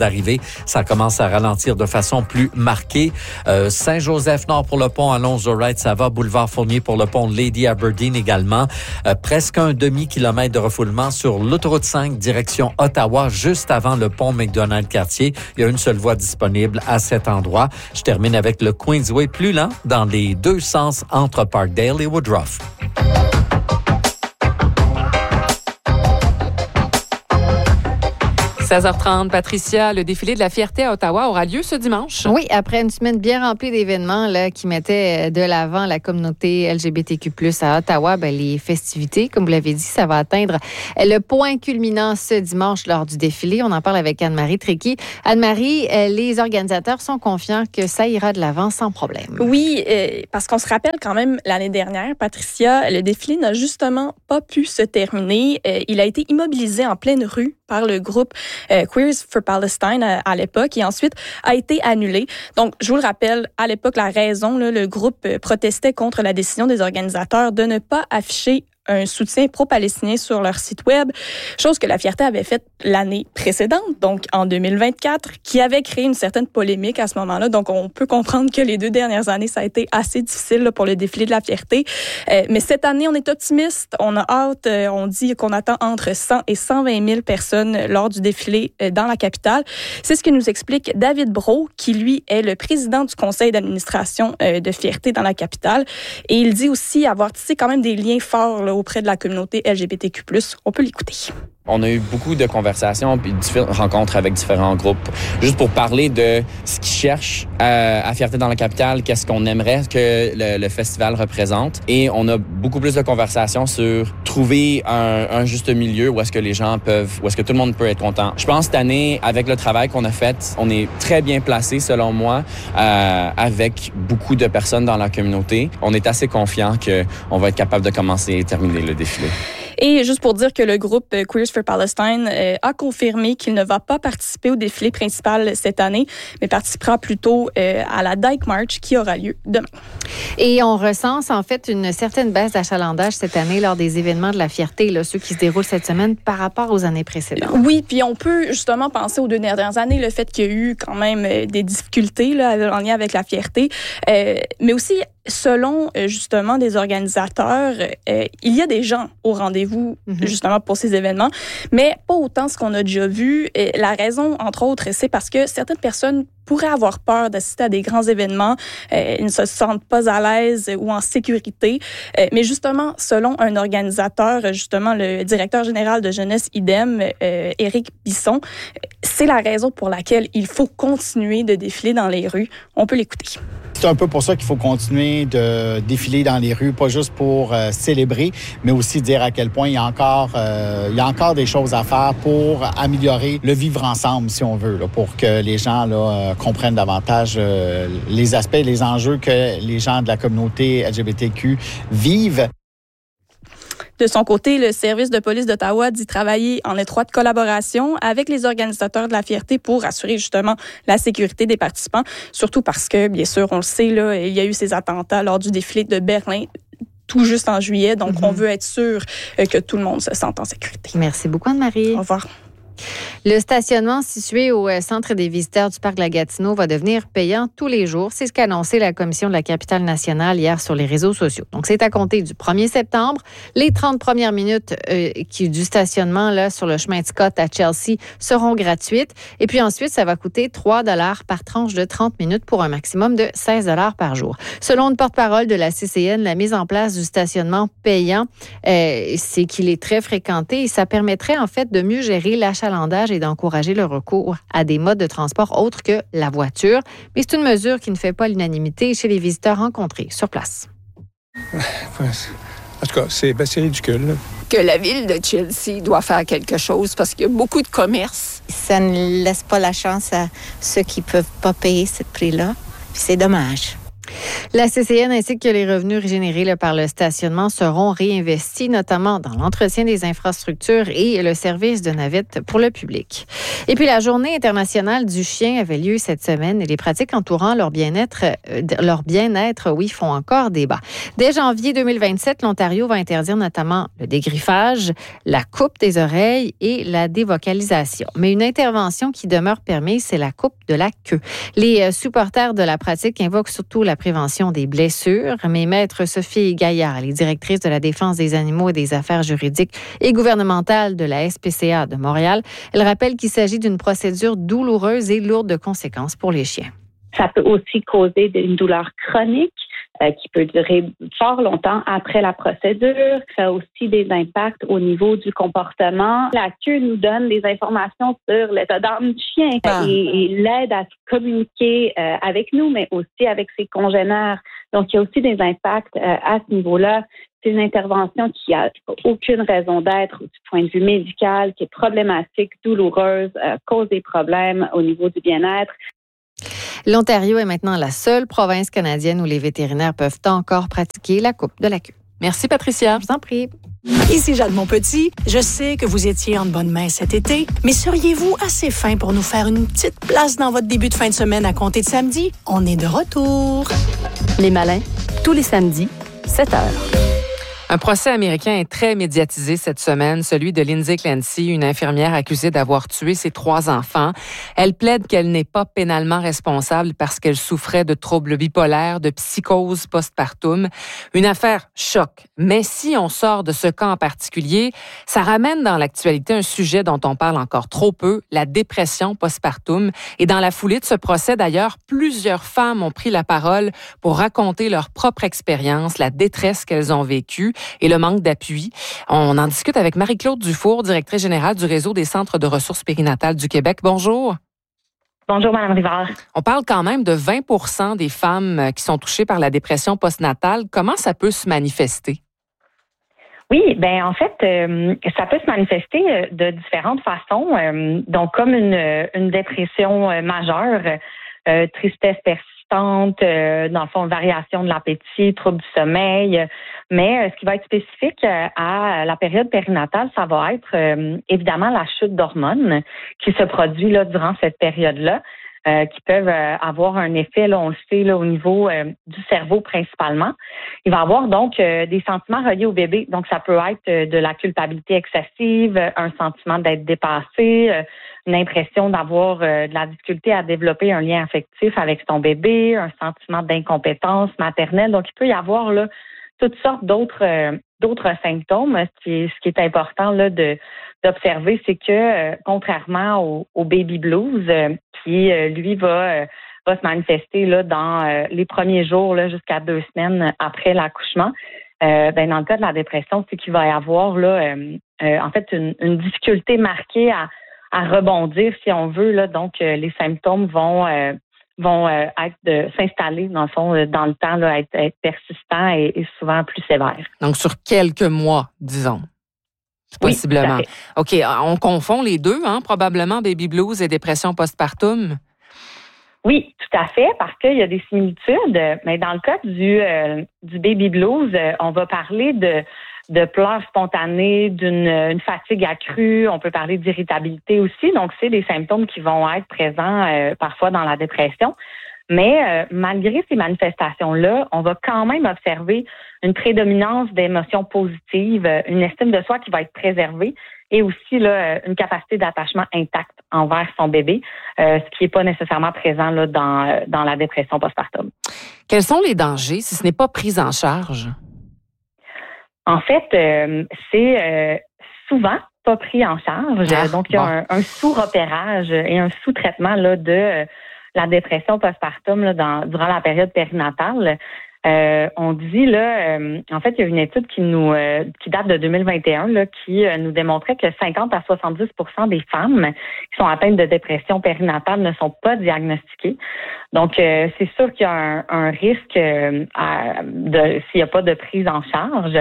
d'arrivée, ça commence à ralentir de façon plus marquée. Saint-Joseph-Nord pour le pont Alonzo-Wright, ça va. Boulevard Fournier pour le pont Lady Aberdeen également. Presque un demi-kilomètre de refoulement sur l'autoroute 5, direction Ottawa, juste avant le pont McDonald-Cartier. Il y a une seule voie disponible à cet endroit. Je termine avec le Queensway plus lent dans les deux sens entre Parkdale et Woodruff. 16h30, Patricia, le défilé de la fierté à Ottawa aura lieu ce dimanche. Oui, après une semaine bien remplie d'événements là, qui mettaient de l'avant la communauté LGBTQ+, à Ottawa, les festivités, comme vous l'avez dit, ça va atteindre le point culminant ce dimanche lors du défilé. On en parle avec Anne-Marie Tréqui. Anne-Marie, les organisateurs sont confiants que ça ira de l'avant sans problème. Oui, parce qu'on se rappelle quand même l'année dernière, Patricia, le défilé n'a justement pas pu se terminer. Il a été immobilisé en pleine rue par le groupe Queers for Palestine à l'époque et ensuite a été annulé. Donc, je vous le rappelle, à l'époque, la raison, le groupe protestait contre la décision des organisateurs de ne pas afficher un soutien pro-palestinien sur leur site web, chose que la Fierté avait faite l'année précédente, donc en 2024, qui avait créé une certaine polémique à ce moment-là. Donc, on peut comprendre que les 2 dernières années, ça a été assez difficile pour le défilé de la Fierté. Mais cette année, on est optimiste, on a hâte, on dit qu'on attend entre 100 et 120 000 personnes lors du défilé dans la capitale. C'est ce que nous explique David Brault, qui, lui, est le président du conseil d'administration de Fierté dans la capitale. Et il dit aussi avoir tissé quand même des liens forts là, auprès de la communauté LGBTQ+. On peut l'écouter. On a eu beaucoup de conversations puis différentes rencontres avec différents groupes, juste pour parler de ce qu'ils cherchent à Fierté dans la capitale, qu'est-ce qu'on aimerait que le festival représente. Et on a beaucoup plus de conversations sur trouver un juste milieu où est-ce que les gens peuvent, où est-ce que tout le monde peut être content. Je pense cette année, avec le travail qu'on a fait, on est très bien placé selon moi, avec beaucoup de personnes dans la communauté. On est assez confiant qu'on va être capable de commencer et terminer le défilé. Et juste pour dire que le groupe Queers for Palestine a confirmé qu'il ne va pas participer au défilé principal cette année, mais participera plutôt à la Dyke March qui aura lieu demain. Et on recense en fait une certaine baisse d'achalandage cette année lors des événements de la Fierté, là, ceux qui se déroulent cette semaine par rapport aux années précédentes. Oui, puis on peut justement penser aux 2 dernières années, le fait qu'il y a eu quand même des difficultés là, en lien avec la Fierté, mais aussi selon justement des organisateurs, il y a des gens au rendez-vous justement pour ces événements, mais pas autant ce qu'on a déjà vu. Et la raison, entre autres, c'est parce que certaines personnes pourraient avoir peur d'assister à des grands événements, ils ne se sentent pas à l'aise ou en sécurité. Mais justement, selon un organisateur, justement le directeur général de Jeunesse IDEM, Éric Bisson, c'est la raison pour laquelle il faut continuer de défiler dans les rues. On peut l'écouter. C'est un peu pour ça qu'il faut continuer de défiler dans les rues, pas juste pour célébrer, mais aussi dire à quel point il y a encore des choses à faire pour améliorer le vivre ensemble, si on veut, là, pour que les gens là, comprennent davantage les aspects, les enjeux que les gens de la communauté LGBTQ vivent. De son côté, le service de police d'Ottawa dit travailler en étroite collaboration avec les organisateurs de la Fierté pour assurer justement la sécurité des participants, surtout parce que, bien sûr, on le sait, là, il y a eu ces attentats lors du défilé de Berlin tout juste en juillet, donc on veut être sûr que tout le monde se sente en sécurité. Merci beaucoup, Anne-Marie. Au revoir. Le stationnement situé au centre des visiteurs du parc de la Gatineau va devenir payant tous les jours. C'est ce qu'a annoncé la Commission de la capitale nationale hier sur les réseaux sociaux. Donc, c'est à compter du 1er septembre. Les 30 premières minutes du stationnement là, sur le chemin de Scott à Chelsea seront gratuites. Et puis ensuite, ça va coûter 3 $ par tranche de 30 minutes pour un maximum de 16 $ par jour. Selon une porte-parole de la CCN, la mise en place du stationnement payant, c'est qu'il est très fréquenté et ça permettrait en fait de mieux gérer l'achalandage et d'encourager le recours à des modes de transport autres que la voiture. Mais c'est une mesure qui ne fait pas l'unanimité chez les visiteurs rencontrés sur place. En tout cas, c'est ridicule. Que la ville de Chelsea doit faire quelque chose parce qu'il y a beaucoup de commerces. Ça ne laisse pas la chance à ceux qui ne peuvent pas payer ce prix-là. Puis c'est dommage. La CCN ainsi que les revenus générés par le stationnement seront réinvestis, notamment dans l'entretien des infrastructures et le service de navette pour le public. Et puis, la Journée internationale du chien avait lieu cette semaine et les pratiques entourant leur bien-être, font encore débat. Dès janvier 2027, l'Ontario va interdire notamment le dégriffage, la coupe des oreilles et la dévocalisation. Mais une intervention qui demeure permise, c'est la coupe de la queue. Les supporters de la pratique invoquent surtout la prévention des blessures, mais Maître Sophie Gaillard, elle est directrice de la défense des animaux et des affaires juridiques et gouvernementales de la SPCA de Montréal, elle rappelle qu'il s'agit d'une procédure douloureuse et lourde de conséquences pour les chiens. Ça peut aussi causer une douleur chronique qui peut durer fort longtemps après la procédure. Ça a aussi des impacts au niveau du comportement. La queue nous donne des informations sur l'état d'âme du chien et l'aide à communiquer avec nous, mais aussi avec ses congénères. Donc, il y a aussi des impacts à ce niveau-là. C'est une intervention qui a aucune raison d'être du point de vue médical, qui est problématique, douloureuse, cause des problèmes au niveau du bien-être. L'Ontario est maintenant la seule province canadienne où les vétérinaires peuvent encore pratiquer la coupe de la queue. Merci, Patricia. Je vous en prie. Ici Jade Monpetit. Je sais que vous étiez en bonne main cet été, mais seriez-vous assez fin pour nous faire une petite place dans votre début de fin de semaine à compter de samedi? On est de retour. Les Malins, tous les samedis, 7h. Un procès américain est très médiatisé cette semaine, celui de Lindsay Clancy, une infirmière accusée d'avoir tué ses 3 enfants. Elle plaide qu'elle n'est pas pénalement responsable parce qu'elle souffrait de troubles bipolaires, de psychose postpartum. Une affaire choc. Mais si on sort de ce cas en particulier, ça ramène dans l'actualité un sujet dont on parle encore trop peu, la dépression postpartum. Et dans la foulée de ce procès, d'ailleurs, plusieurs femmes ont pris la parole pour raconter leur propre expérience, la détresse qu'elles ont vécue et le manque d'appui. On en discute avec Marie-Claude Dufour, directrice générale du Réseau des centres de ressources périnatales du Québec. Bonjour. Bonjour, Mme Rivard. On parle quand même de 20% des femmes qui sont touchées par la dépression postnatale. Comment ça peut se manifester? Oui, ben en fait, ça peut se manifester de différentes façons. Donc, comme une dépression majeure, tristesse persistante, dans le fond, variation de l'appétit, trouble du sommeil. Mais ce qui va être spécifique à la période périnatale, ça va être évidemment la chute d'hormones qui se produit là durant cette période-là, qui peuvent avoir un effet, là, on le sait, là, au niveau du cerveau principalement. Il va y avoir donc des sentiments reliés au bébé. Donc, ça peut être de la culpabilité excessive, un sentiment d'être dépassé, une impression d'avoir de la difficulté à développer un lien affectif avec son bébé, un sentiment d'incompétence maternelle. Donc, il peut y avoir là toutes sortes d'autres symptômes. Ce qui est important là d'observer, c'est que contrairement au baby blues, qui lui va se manifester là dans les premiers jours là jusqu'à 2 semaines après l'accouchement, dans le cas de la dépression, c'est qu'il va y avoir là en fait une difficulté marquée à rebondir, si on veut là. Donc les symptômes vont être s'installer dans le fond dans le temps là, être persistants et souvent plus sévères. Donc sur quelques mois, disons. Possiblement. Oui, OK, on confond les deux, hein, probablement baby blues et dépression postpartum. Oui, tout à fait, parce qu'il y a des similitudes. Mais dans le cas du baby blues, on va parler de pleurs spontanés, d'une fatigue accrue. On peut parler d'irritabilité aussi. Donc, c'est des symptômes qui vont être présents parfois dans la dépression. Mais malgré ces manifestations-là, on va quand même observer une prédominance d'émotions positives, une estime de soi qui va être préservée et aussi là, une capacité d'attachement intacte envers son bébé, ce qui n'est pas nécessairement présent là, dans la dépression postpartum. Quels sont les dangers si ce n'est pas pris en charge? En fait, c'est souvent pas pris en charge. Donc, il y a un sous-repérage et un sous-traitement là, de la dépression postpartum là, durant la période périnatale. On dit là, en fait, il y a une étude qui date de 2021 là, qui nous démontrait que 50 à 70% des femmes qui sont atteintes de dépression périnatale ne sont pas diagnostiquées. Donc, c'est sûr qu'il y a un risque s'il n'y a pas de prise en charge.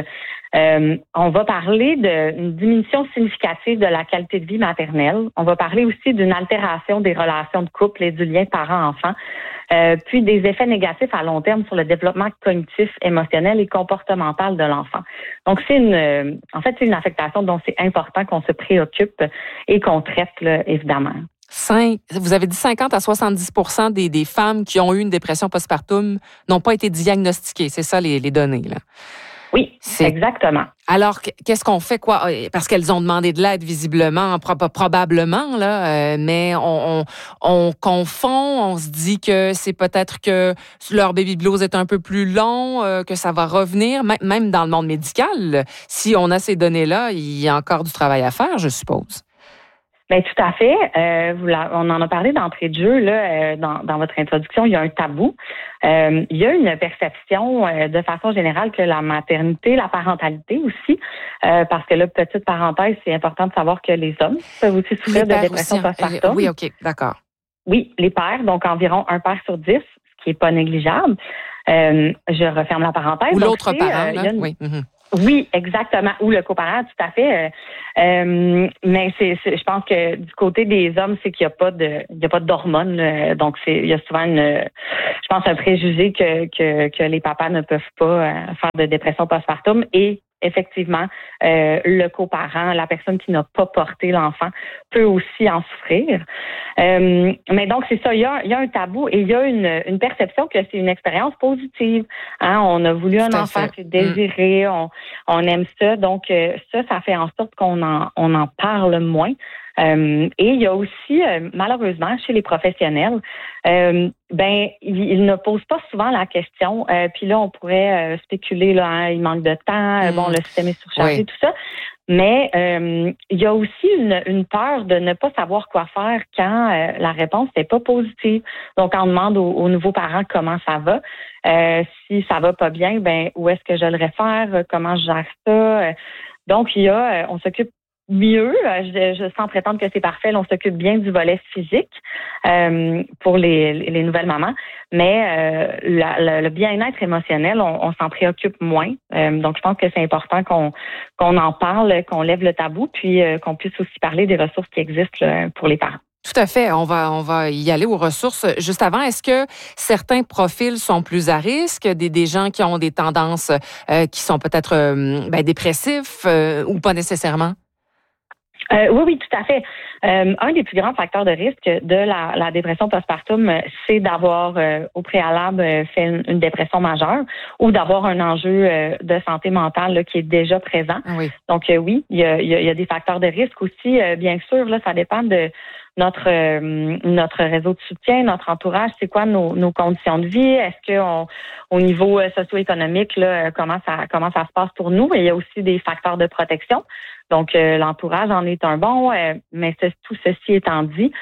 On va parler d'une diminution significative de la qualité de vie maternelle. On va parler aussi d'une altération des relations de couple et du lien parent-enfant. Puis des effets négatifs à long terme sur le développement cognitif, émotionnel et comportemental de l'enfant. Donc, c'est une affectation dont c'est important qu'on se préoccupe et qu'on traite, là, évidemment. Vous avez dit 50 à 70% des femmes qui ont eu une dépression postpartum n'ont pas été diagnostiquées. C'est ça, les données, là. Oui, exactement. Alors, qu'est-ce qu'on fait, quoi? Parce qu'elles ont demandé de l'aide, visiblement, probablement, là, mais on confond, on se dit que c'est peut-être que leur baby blues est un peu plus long, que ça va revenir, même dans le monde médical. Si on a ces données-là, il y a encore du travail à faire, je suppose. Bien, tout à fait. On en a parlé d'entrée de jeu là, dans votre introduction. Il y a un tabou. Il y a une perception de façon générale que la maternité, la parentalité aussi, parce que là, petite parenthèse, c'est important de savoir que les hommes peuvent aussi souffrir de dépression postpartum. Oui, OK, d'accord. Oui, les pères, donc environ 1 père sur 10, ce qui est pas négligeable. Je referme la parenthèse. Ou l'autre parent, là, oui. Mm-hmm. Oui, exactement. Ou le coparent, tout à fait. Mais je pense que du côté des hommes, c'est qu'il n'y a pas d'hormones. Donc, il y a souvent je pense, un préjugé que les papas ne peuvent pas faire de dépression postpartum et effectivement, le coparent, la personne qui n'a pas porté l'enfant, peut aussi en souffrir. Mais donc, c'est ça, il y a un tabou et il y a une perception que c'est une expérience positive. Hein? On a voulu un enfant, c'est désiré, on aime ça. Donc, ça fait en sorte qu'on en parle moins. Et il y a aussi, malheureusement, chez les professionnels, ils ne posent pas souvent la question. Puis là, on pourrait spéculer, là, hein, il manque de temps, bon, le système est surchargé, tout ça. Mais il y a aussi une peur de ne pas savoir quoi faire quand la réponse n'est pas positive. Donc, on demande aux nouveaux parents comment ça va. Si ça va pas bien, où est-ce que je le réfère? Comment je gère ça? Donc, on s'occupe mieux, sans prétendre que c'est parfait, on s'occupe bien du volet physique pour les nouvelles mamans, mais le bien-être émotionnel, on s'en préoccupe moins. Donc, je pense que c'est important qu'on en parle, qu'on lève le tabou, puis qu'on puisse aussi parler des ressources qui existent là, pour les parents. Tout à fait. On va y aller aux ressources. Juste avant, est-ce que certains profils sont plus à risque, des gens qui ont des tendances qui sont peut-être dépressifs ou pas nécessairement? Oui, tout à fait. Un des plus grands facteurs de risque de la dépression postpartum, c'est d'avoir au préalable fait une dépression majeure ou d'avoir un enjeu de santé mentale là, qui est déjà présent. Oui. Donc oui, il y a des facteurs de risque aussi. Bien sûr, là, ça dépend de notre réseau de soutien, notre entourage, c'est quoi nos conditions de vie? Est-ce que au niveau socio-économique, là, comment ça se passe pour nous? Et il y a aussi des facteurs de protection. Donc, l'entourage en est un bon, mais tout ceci étant dit,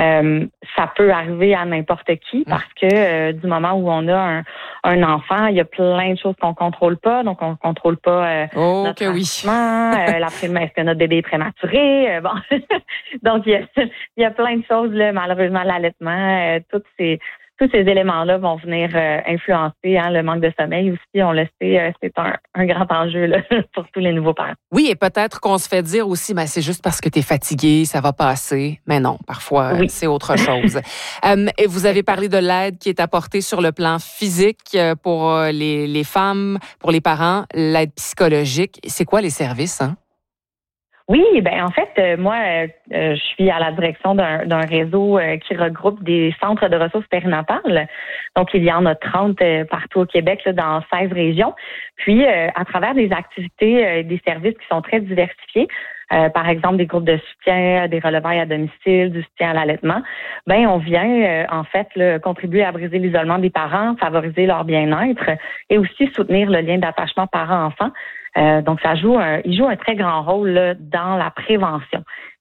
ça peut arriver à n'importe qui parce que du moment où on a un enfant, il y a plein de choses qu'on contrôle pas. Donc, on contrôle pas notre accouchement, est-ce que notre bébé est prématuré? Bon, donc il y a plein de choses là, malheureusement l'allaitement, tous ces éléments-là vont venir influencer le manque de sommeil aussi. On le sait, c'est un grand enjeu là, pour tous les nouveaux parents. Oui, et peut-être qu'on se fait dire aussi, c'est juste parce que tu es fatigué, ça va passer. Mais non, parfois, c'est autre chose. Et vous avez parlé de l'aide qui est apportée sur le plan physique pour les femmes, pour les parents, l'aide psychologique. C'est quoi les services, hein? Oui, en fait, moi, je suis à la direction d'un réseau qui regroupe des centres de ressources périnatales. Donc, il y en a 30 partout au Québec, là, dans 16 régions. Puis, à travers des activités, des services qui sont très diversifiés, par exemple des groupes de soutien, des relevailles à domicile, du soutien à l'allaitement, on vient en fait là, contribuer à briser l'isolement des parents, favoriser leur bien-être et aussi soutenir le lien d'attachement parent-enfant. Donc, il joue un très grand rôle là, dans la prévention.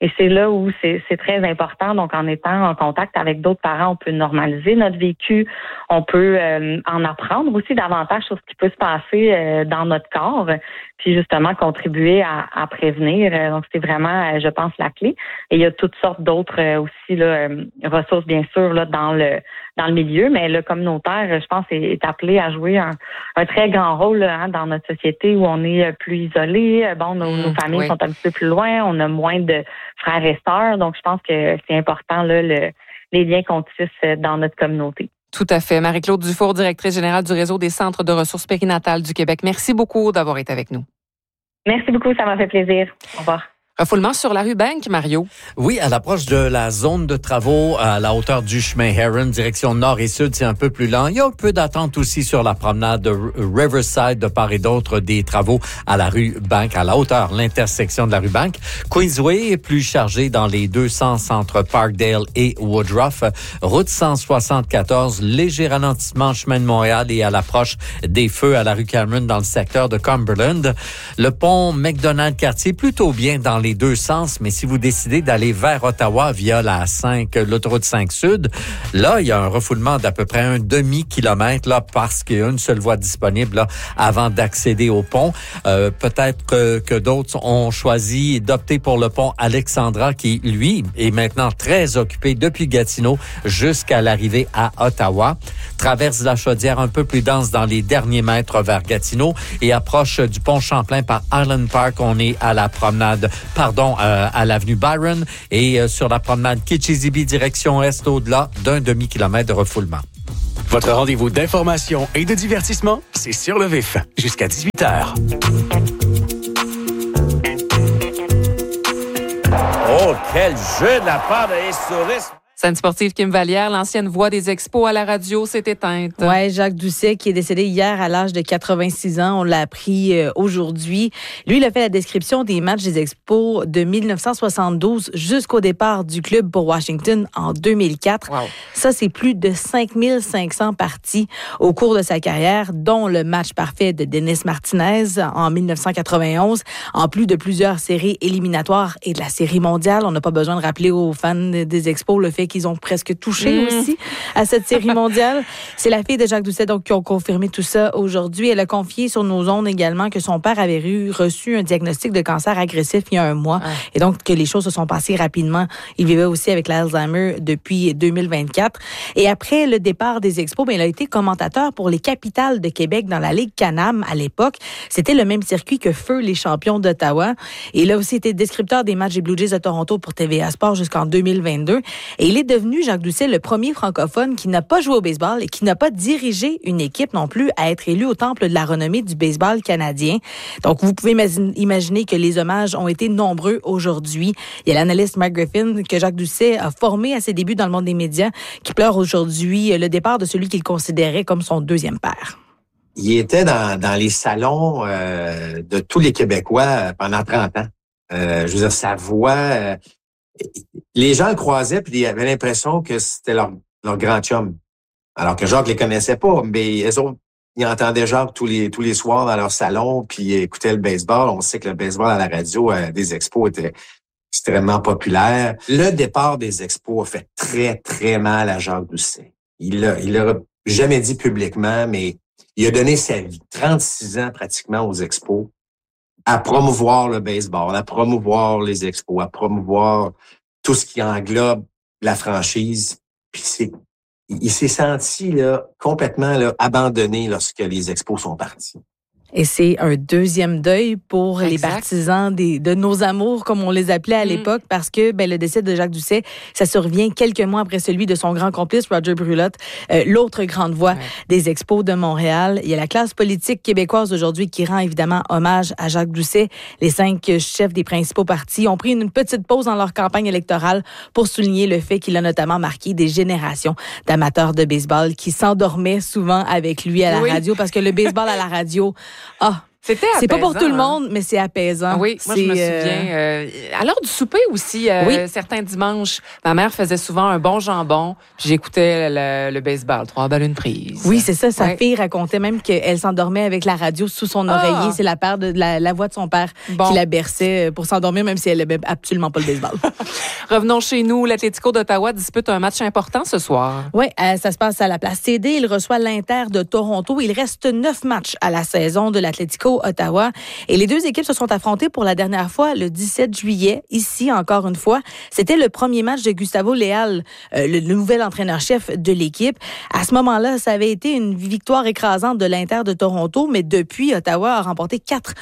Et c'est là où c'est très important. Donc, en étant en contact avec d'autres parents, on peut normaliser notre vécu. On peut en apprendre aussi davantage sur ce qui peut se passer dans notre corps, puis justement contribuer à prévenir. Donc, c'est vraiment, je pense, la clé. Et il y a toutes sortes d'autres aussi là, ressources, bien sûr, là, dans le milieu, mais le communautaire, je pense, est appelé à jouer un très grand rôle là, dans notre société où on est plus isolé. Bon, nos familles sont un petit peu plus loin, on a moins de frères et sœurs, donc je pense que c'est important là, les liens qu'on tisse dans notre communauté. Tout à fait. Marie-Claude Dufour, directrice générale du Réseau des centres de ressources périnatales du Québec. Merci beaucoup d'avoir été avec nous. Merci beaucoup, ça m'a fait plaisir. Au revoir. Refoulement sur la rue Bank, Mario. Oui, à l'approche de la zone de travaux, à la hauteur du chemin Heron, direction nord et sud, c'est un peu plus lent. Il y a un peu d'attente aussi sur la promenade de Riverside, de part et d'autre des travaux à la rue Bank, à la hauteur, l'intersection de la rue Bank. Queensway est plus chargé dans les deux sens entre Parkdale et Woodruff. Route 174, léger ralentissement chemin de Montréal et à l'approche des feux à la rue Cameron dans le secteur de Cumberland. Le pont McDonald-Cartier, plutôt bien dans les deux sens, mais si vous décidez d'aller vers Ottawa via l'autoroute 5 Sud, là, il y a un refoulement d'à peu près un demi-kilomètre, là, parce qu'il y a une seule voie disponible, là, avant d'accéder au pont. Peut-être que d'autres ont choisi d'opter pour le pont Alexandra, qui, lui, est maintenant très occupé depuis Gatineau jusqu'à l'arrivée à Ottawa. Traverse la Chaudière un peu plus dense dans les derniers mètres vers Gatineau et approche du pont Champlain par Island Park. On est à la promenade à l'avenue Byron et sur la promenade Kitchissippi direction est au-delà d'un demi-kilomètre de refoulement. Votre rendez-vous d'information et de divertissement, c'est Sur le Vif, jusqu'à 18h. Oh, quel jeu de la part de l'Estourisme! Scène sportive Kim Vallière, l'ancienne voix des expos à la radio, s'est éteinte. Ouais, Jacques Doucet, qui est décédé hier à l'âge de 86 ans. On l'a appris aujourd'hui. Lui, il a fait la description des matchs des expos de 1972 jusqu'au départ du club pour Washington en 2004. Wow. Ça, c'est plus de 5500 parties au cours de sa carrière, dont le match parfait de Dennis Martinez en 1991, en plus de plusieurs séries éliminatoires et de la série mondiale. On n'a pas besoin de rappeler aux fans des expos le fait qu'ils ont presque touché aussi à cette série mondiale. C'est la fille de Jacques Doucet donc, qui ont confirmé tout ça aujourd'hui. Elle a confié sur nos ondes également que son père avait reçu un diagnostic de cancer agressif il y a un mois et donc que les choses se sont passées rapidement. Il vivait aussi avec l'Alzheimer depuis 2024. Et après le départ des expos, il a été commentateur pour les Capitales de Québec dans la Ligue Can-Am à l'époque. C'était le même circuit que Feu, les champions d'Ottawa. Et il a aussi été descripteur des matchs des Blue Jays de Toronto pour TVA Sport jusqu'en 2022. Et il est devenu, Jacques Doucet, le premier francophone qui n'a pas joué au baseball et qui n'a pas dirigé une équipe non plus à être élu au temple de la renommée du baseball canadien. Donc, vous pouvez imaginer que les hommages ont été nombreux aujourd'hui. Il y a l'analyste Mike Griffin que Jacques Doucet a formé à ses débuts dans le monde des médias qui pleure aujourd'hui le départ de celui qu'il considérait comme son deuxième père. Il était dans les salons de tous les Québécois pendant 30 ans. Je veux dire, sa voix... les gens le croisaient puis ils avaient l'impression que c'était leur grand chum. Alors que Jacques les connaissait pas, mais eux autres, ils entendaient Jacques tous les soirs dans leur salon puis ils écoutaient le baseball. On sait que le baseball à la radio des expos était extrêmement populaire. Le départ des expos a fait très, très mal à Jacques Doucet. Il l'a jamais dit publiquement, mais il a donné sa vie, 36 ans pratiquement aux expos, à promouvoir le baseball, à promouvoir les expos, à promouvoir tout ce qui englobe la franchise. Puis il s'est senti là, complètement là, abandonné lorsque les expos sont partis. Et c'est un deuxième deuil pour les partisans de nos amours, comme on les appelait à l'époque, parce que le décès de Jacques Doucet, ça survient quelques mois après celui de son grand complice, Roger Brulotte, l'autre grande voix des expos de Montréal. Il y a la classe politique québécoise aujourd'hui qui rend évidemment hommage à Jacques Doucet. Les 5 chefs des principaux partis ont pris une petite pause dans leur campagne électorale pour souligner le fait qu'il a notamment marqué des générations d'amateurs de baseball qui s'endormaient souvent avec lui à la radio, parce que le baseball à la radio... C'était C'est pas pour apaisant, tout le monde, mais c'est apaisant. Oui, moi, je me souviens. À l'heure du souper aussi, certains dimanches, ma mère faisait souvent un bon jambon, puis j'écoutais le baseball, 3 balles une prise. Oui, c'est ça. Sa fille racontait même qu'elle s'endormait avec la radio sous son oreiller. C'est la voix de son père qui la berçait pour s'endormir, même si elle n'aimait absolument pas le baseball. Revenons chez nous. L'Atlético d'Ottawa dispute un match important ce soir. Oui, ça se passe à la place CD. Il reçoit l'Inter de Toronto. Il reste 9 matchs à la saison de l'Atlético Ottawa. Et les deux équipes se sont affrontées pour la dernière fois le 17 juillet, ici encore une fois. C'était le premier match de Gustavo Leal, le nouvel entraîneur-chef de l'équipe. À ce moment-là, ça avait été une victoire écrasante de l'Inter de Toronto, mais depuis, Ottawa a remporté 4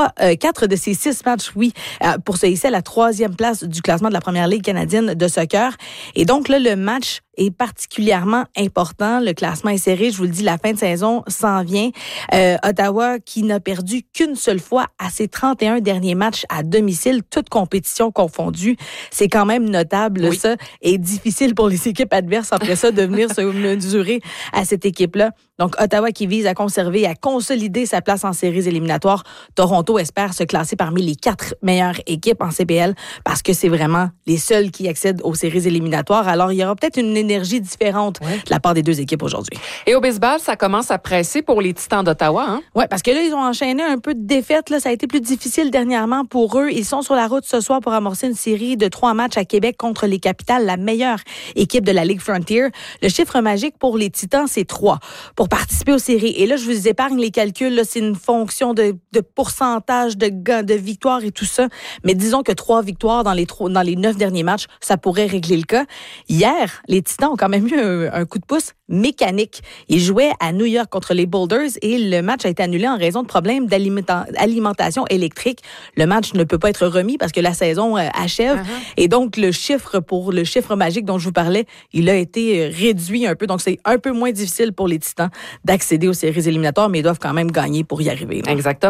de ses 6 matchs, pour se hisser à la 3e place du classement de la Première Ligue canadienne de soccer. Et donc là, le match est particulièrement important. Le classement est serré. Je vous le dis, la fin de saison s'en vient. Ottawa qui n'a perdu qu'une seule fois à ses 31 derniers matchs à domicile, toutes compétitions confondues. C'est quand même notable, ça, et difficile pour les équipes adverses après ça de venir se mesurer à cette équipe-là. Donc, Ottawa qui vise à conserver et à consolider sa place en séries éliminatoires. Toronto espère se classer parmi les 4 meilleures équipes en CPL parce que c'est vraiment les seuls qui accèdent aux séries éliminatoires. Alors, il y aura peut-être une énergie différente de la part des deux équipes aujourd'hui. Et au baseball, ça commence à presser pour les Titans d'Ottawa, hein? Oui, parce que là, ils ont enchaîné un peu de défaites. Là, ça a été plus difficile dernièrement pour eux. Ils sont sur la route ce soir pour amorcer une série de 3 matchs à Québec contre les Capitals, la meilleure équipe de la Ligue Frontier. Le chiffre magique pour les Titans, c'est 3 pour participer aux séries. Et là, je vous épargne les calculs. Là, c'est une fonction de pourcentage de victoires et tout ça. Mais disons que 3 victoires dans les 9 derniers matchs, ça pourrait régler le cas. Hier, les Titans ont quand même eu un coup de pouce mécanique. Ils jouaient à New York contre les Boulders et le match a été annulé en raison de problèmes d'alimentation électrique. Le match ne peut pas être remis parce que la saison achève. Et donc, le chiffre magique dont je vous parlais, il a été réduit un peu. Donc, c'est un peu moins difficile pour les Titans d'accéder aux séries éliminatoires, mais ils doivent quand même gagner pour y arriver. Exactement.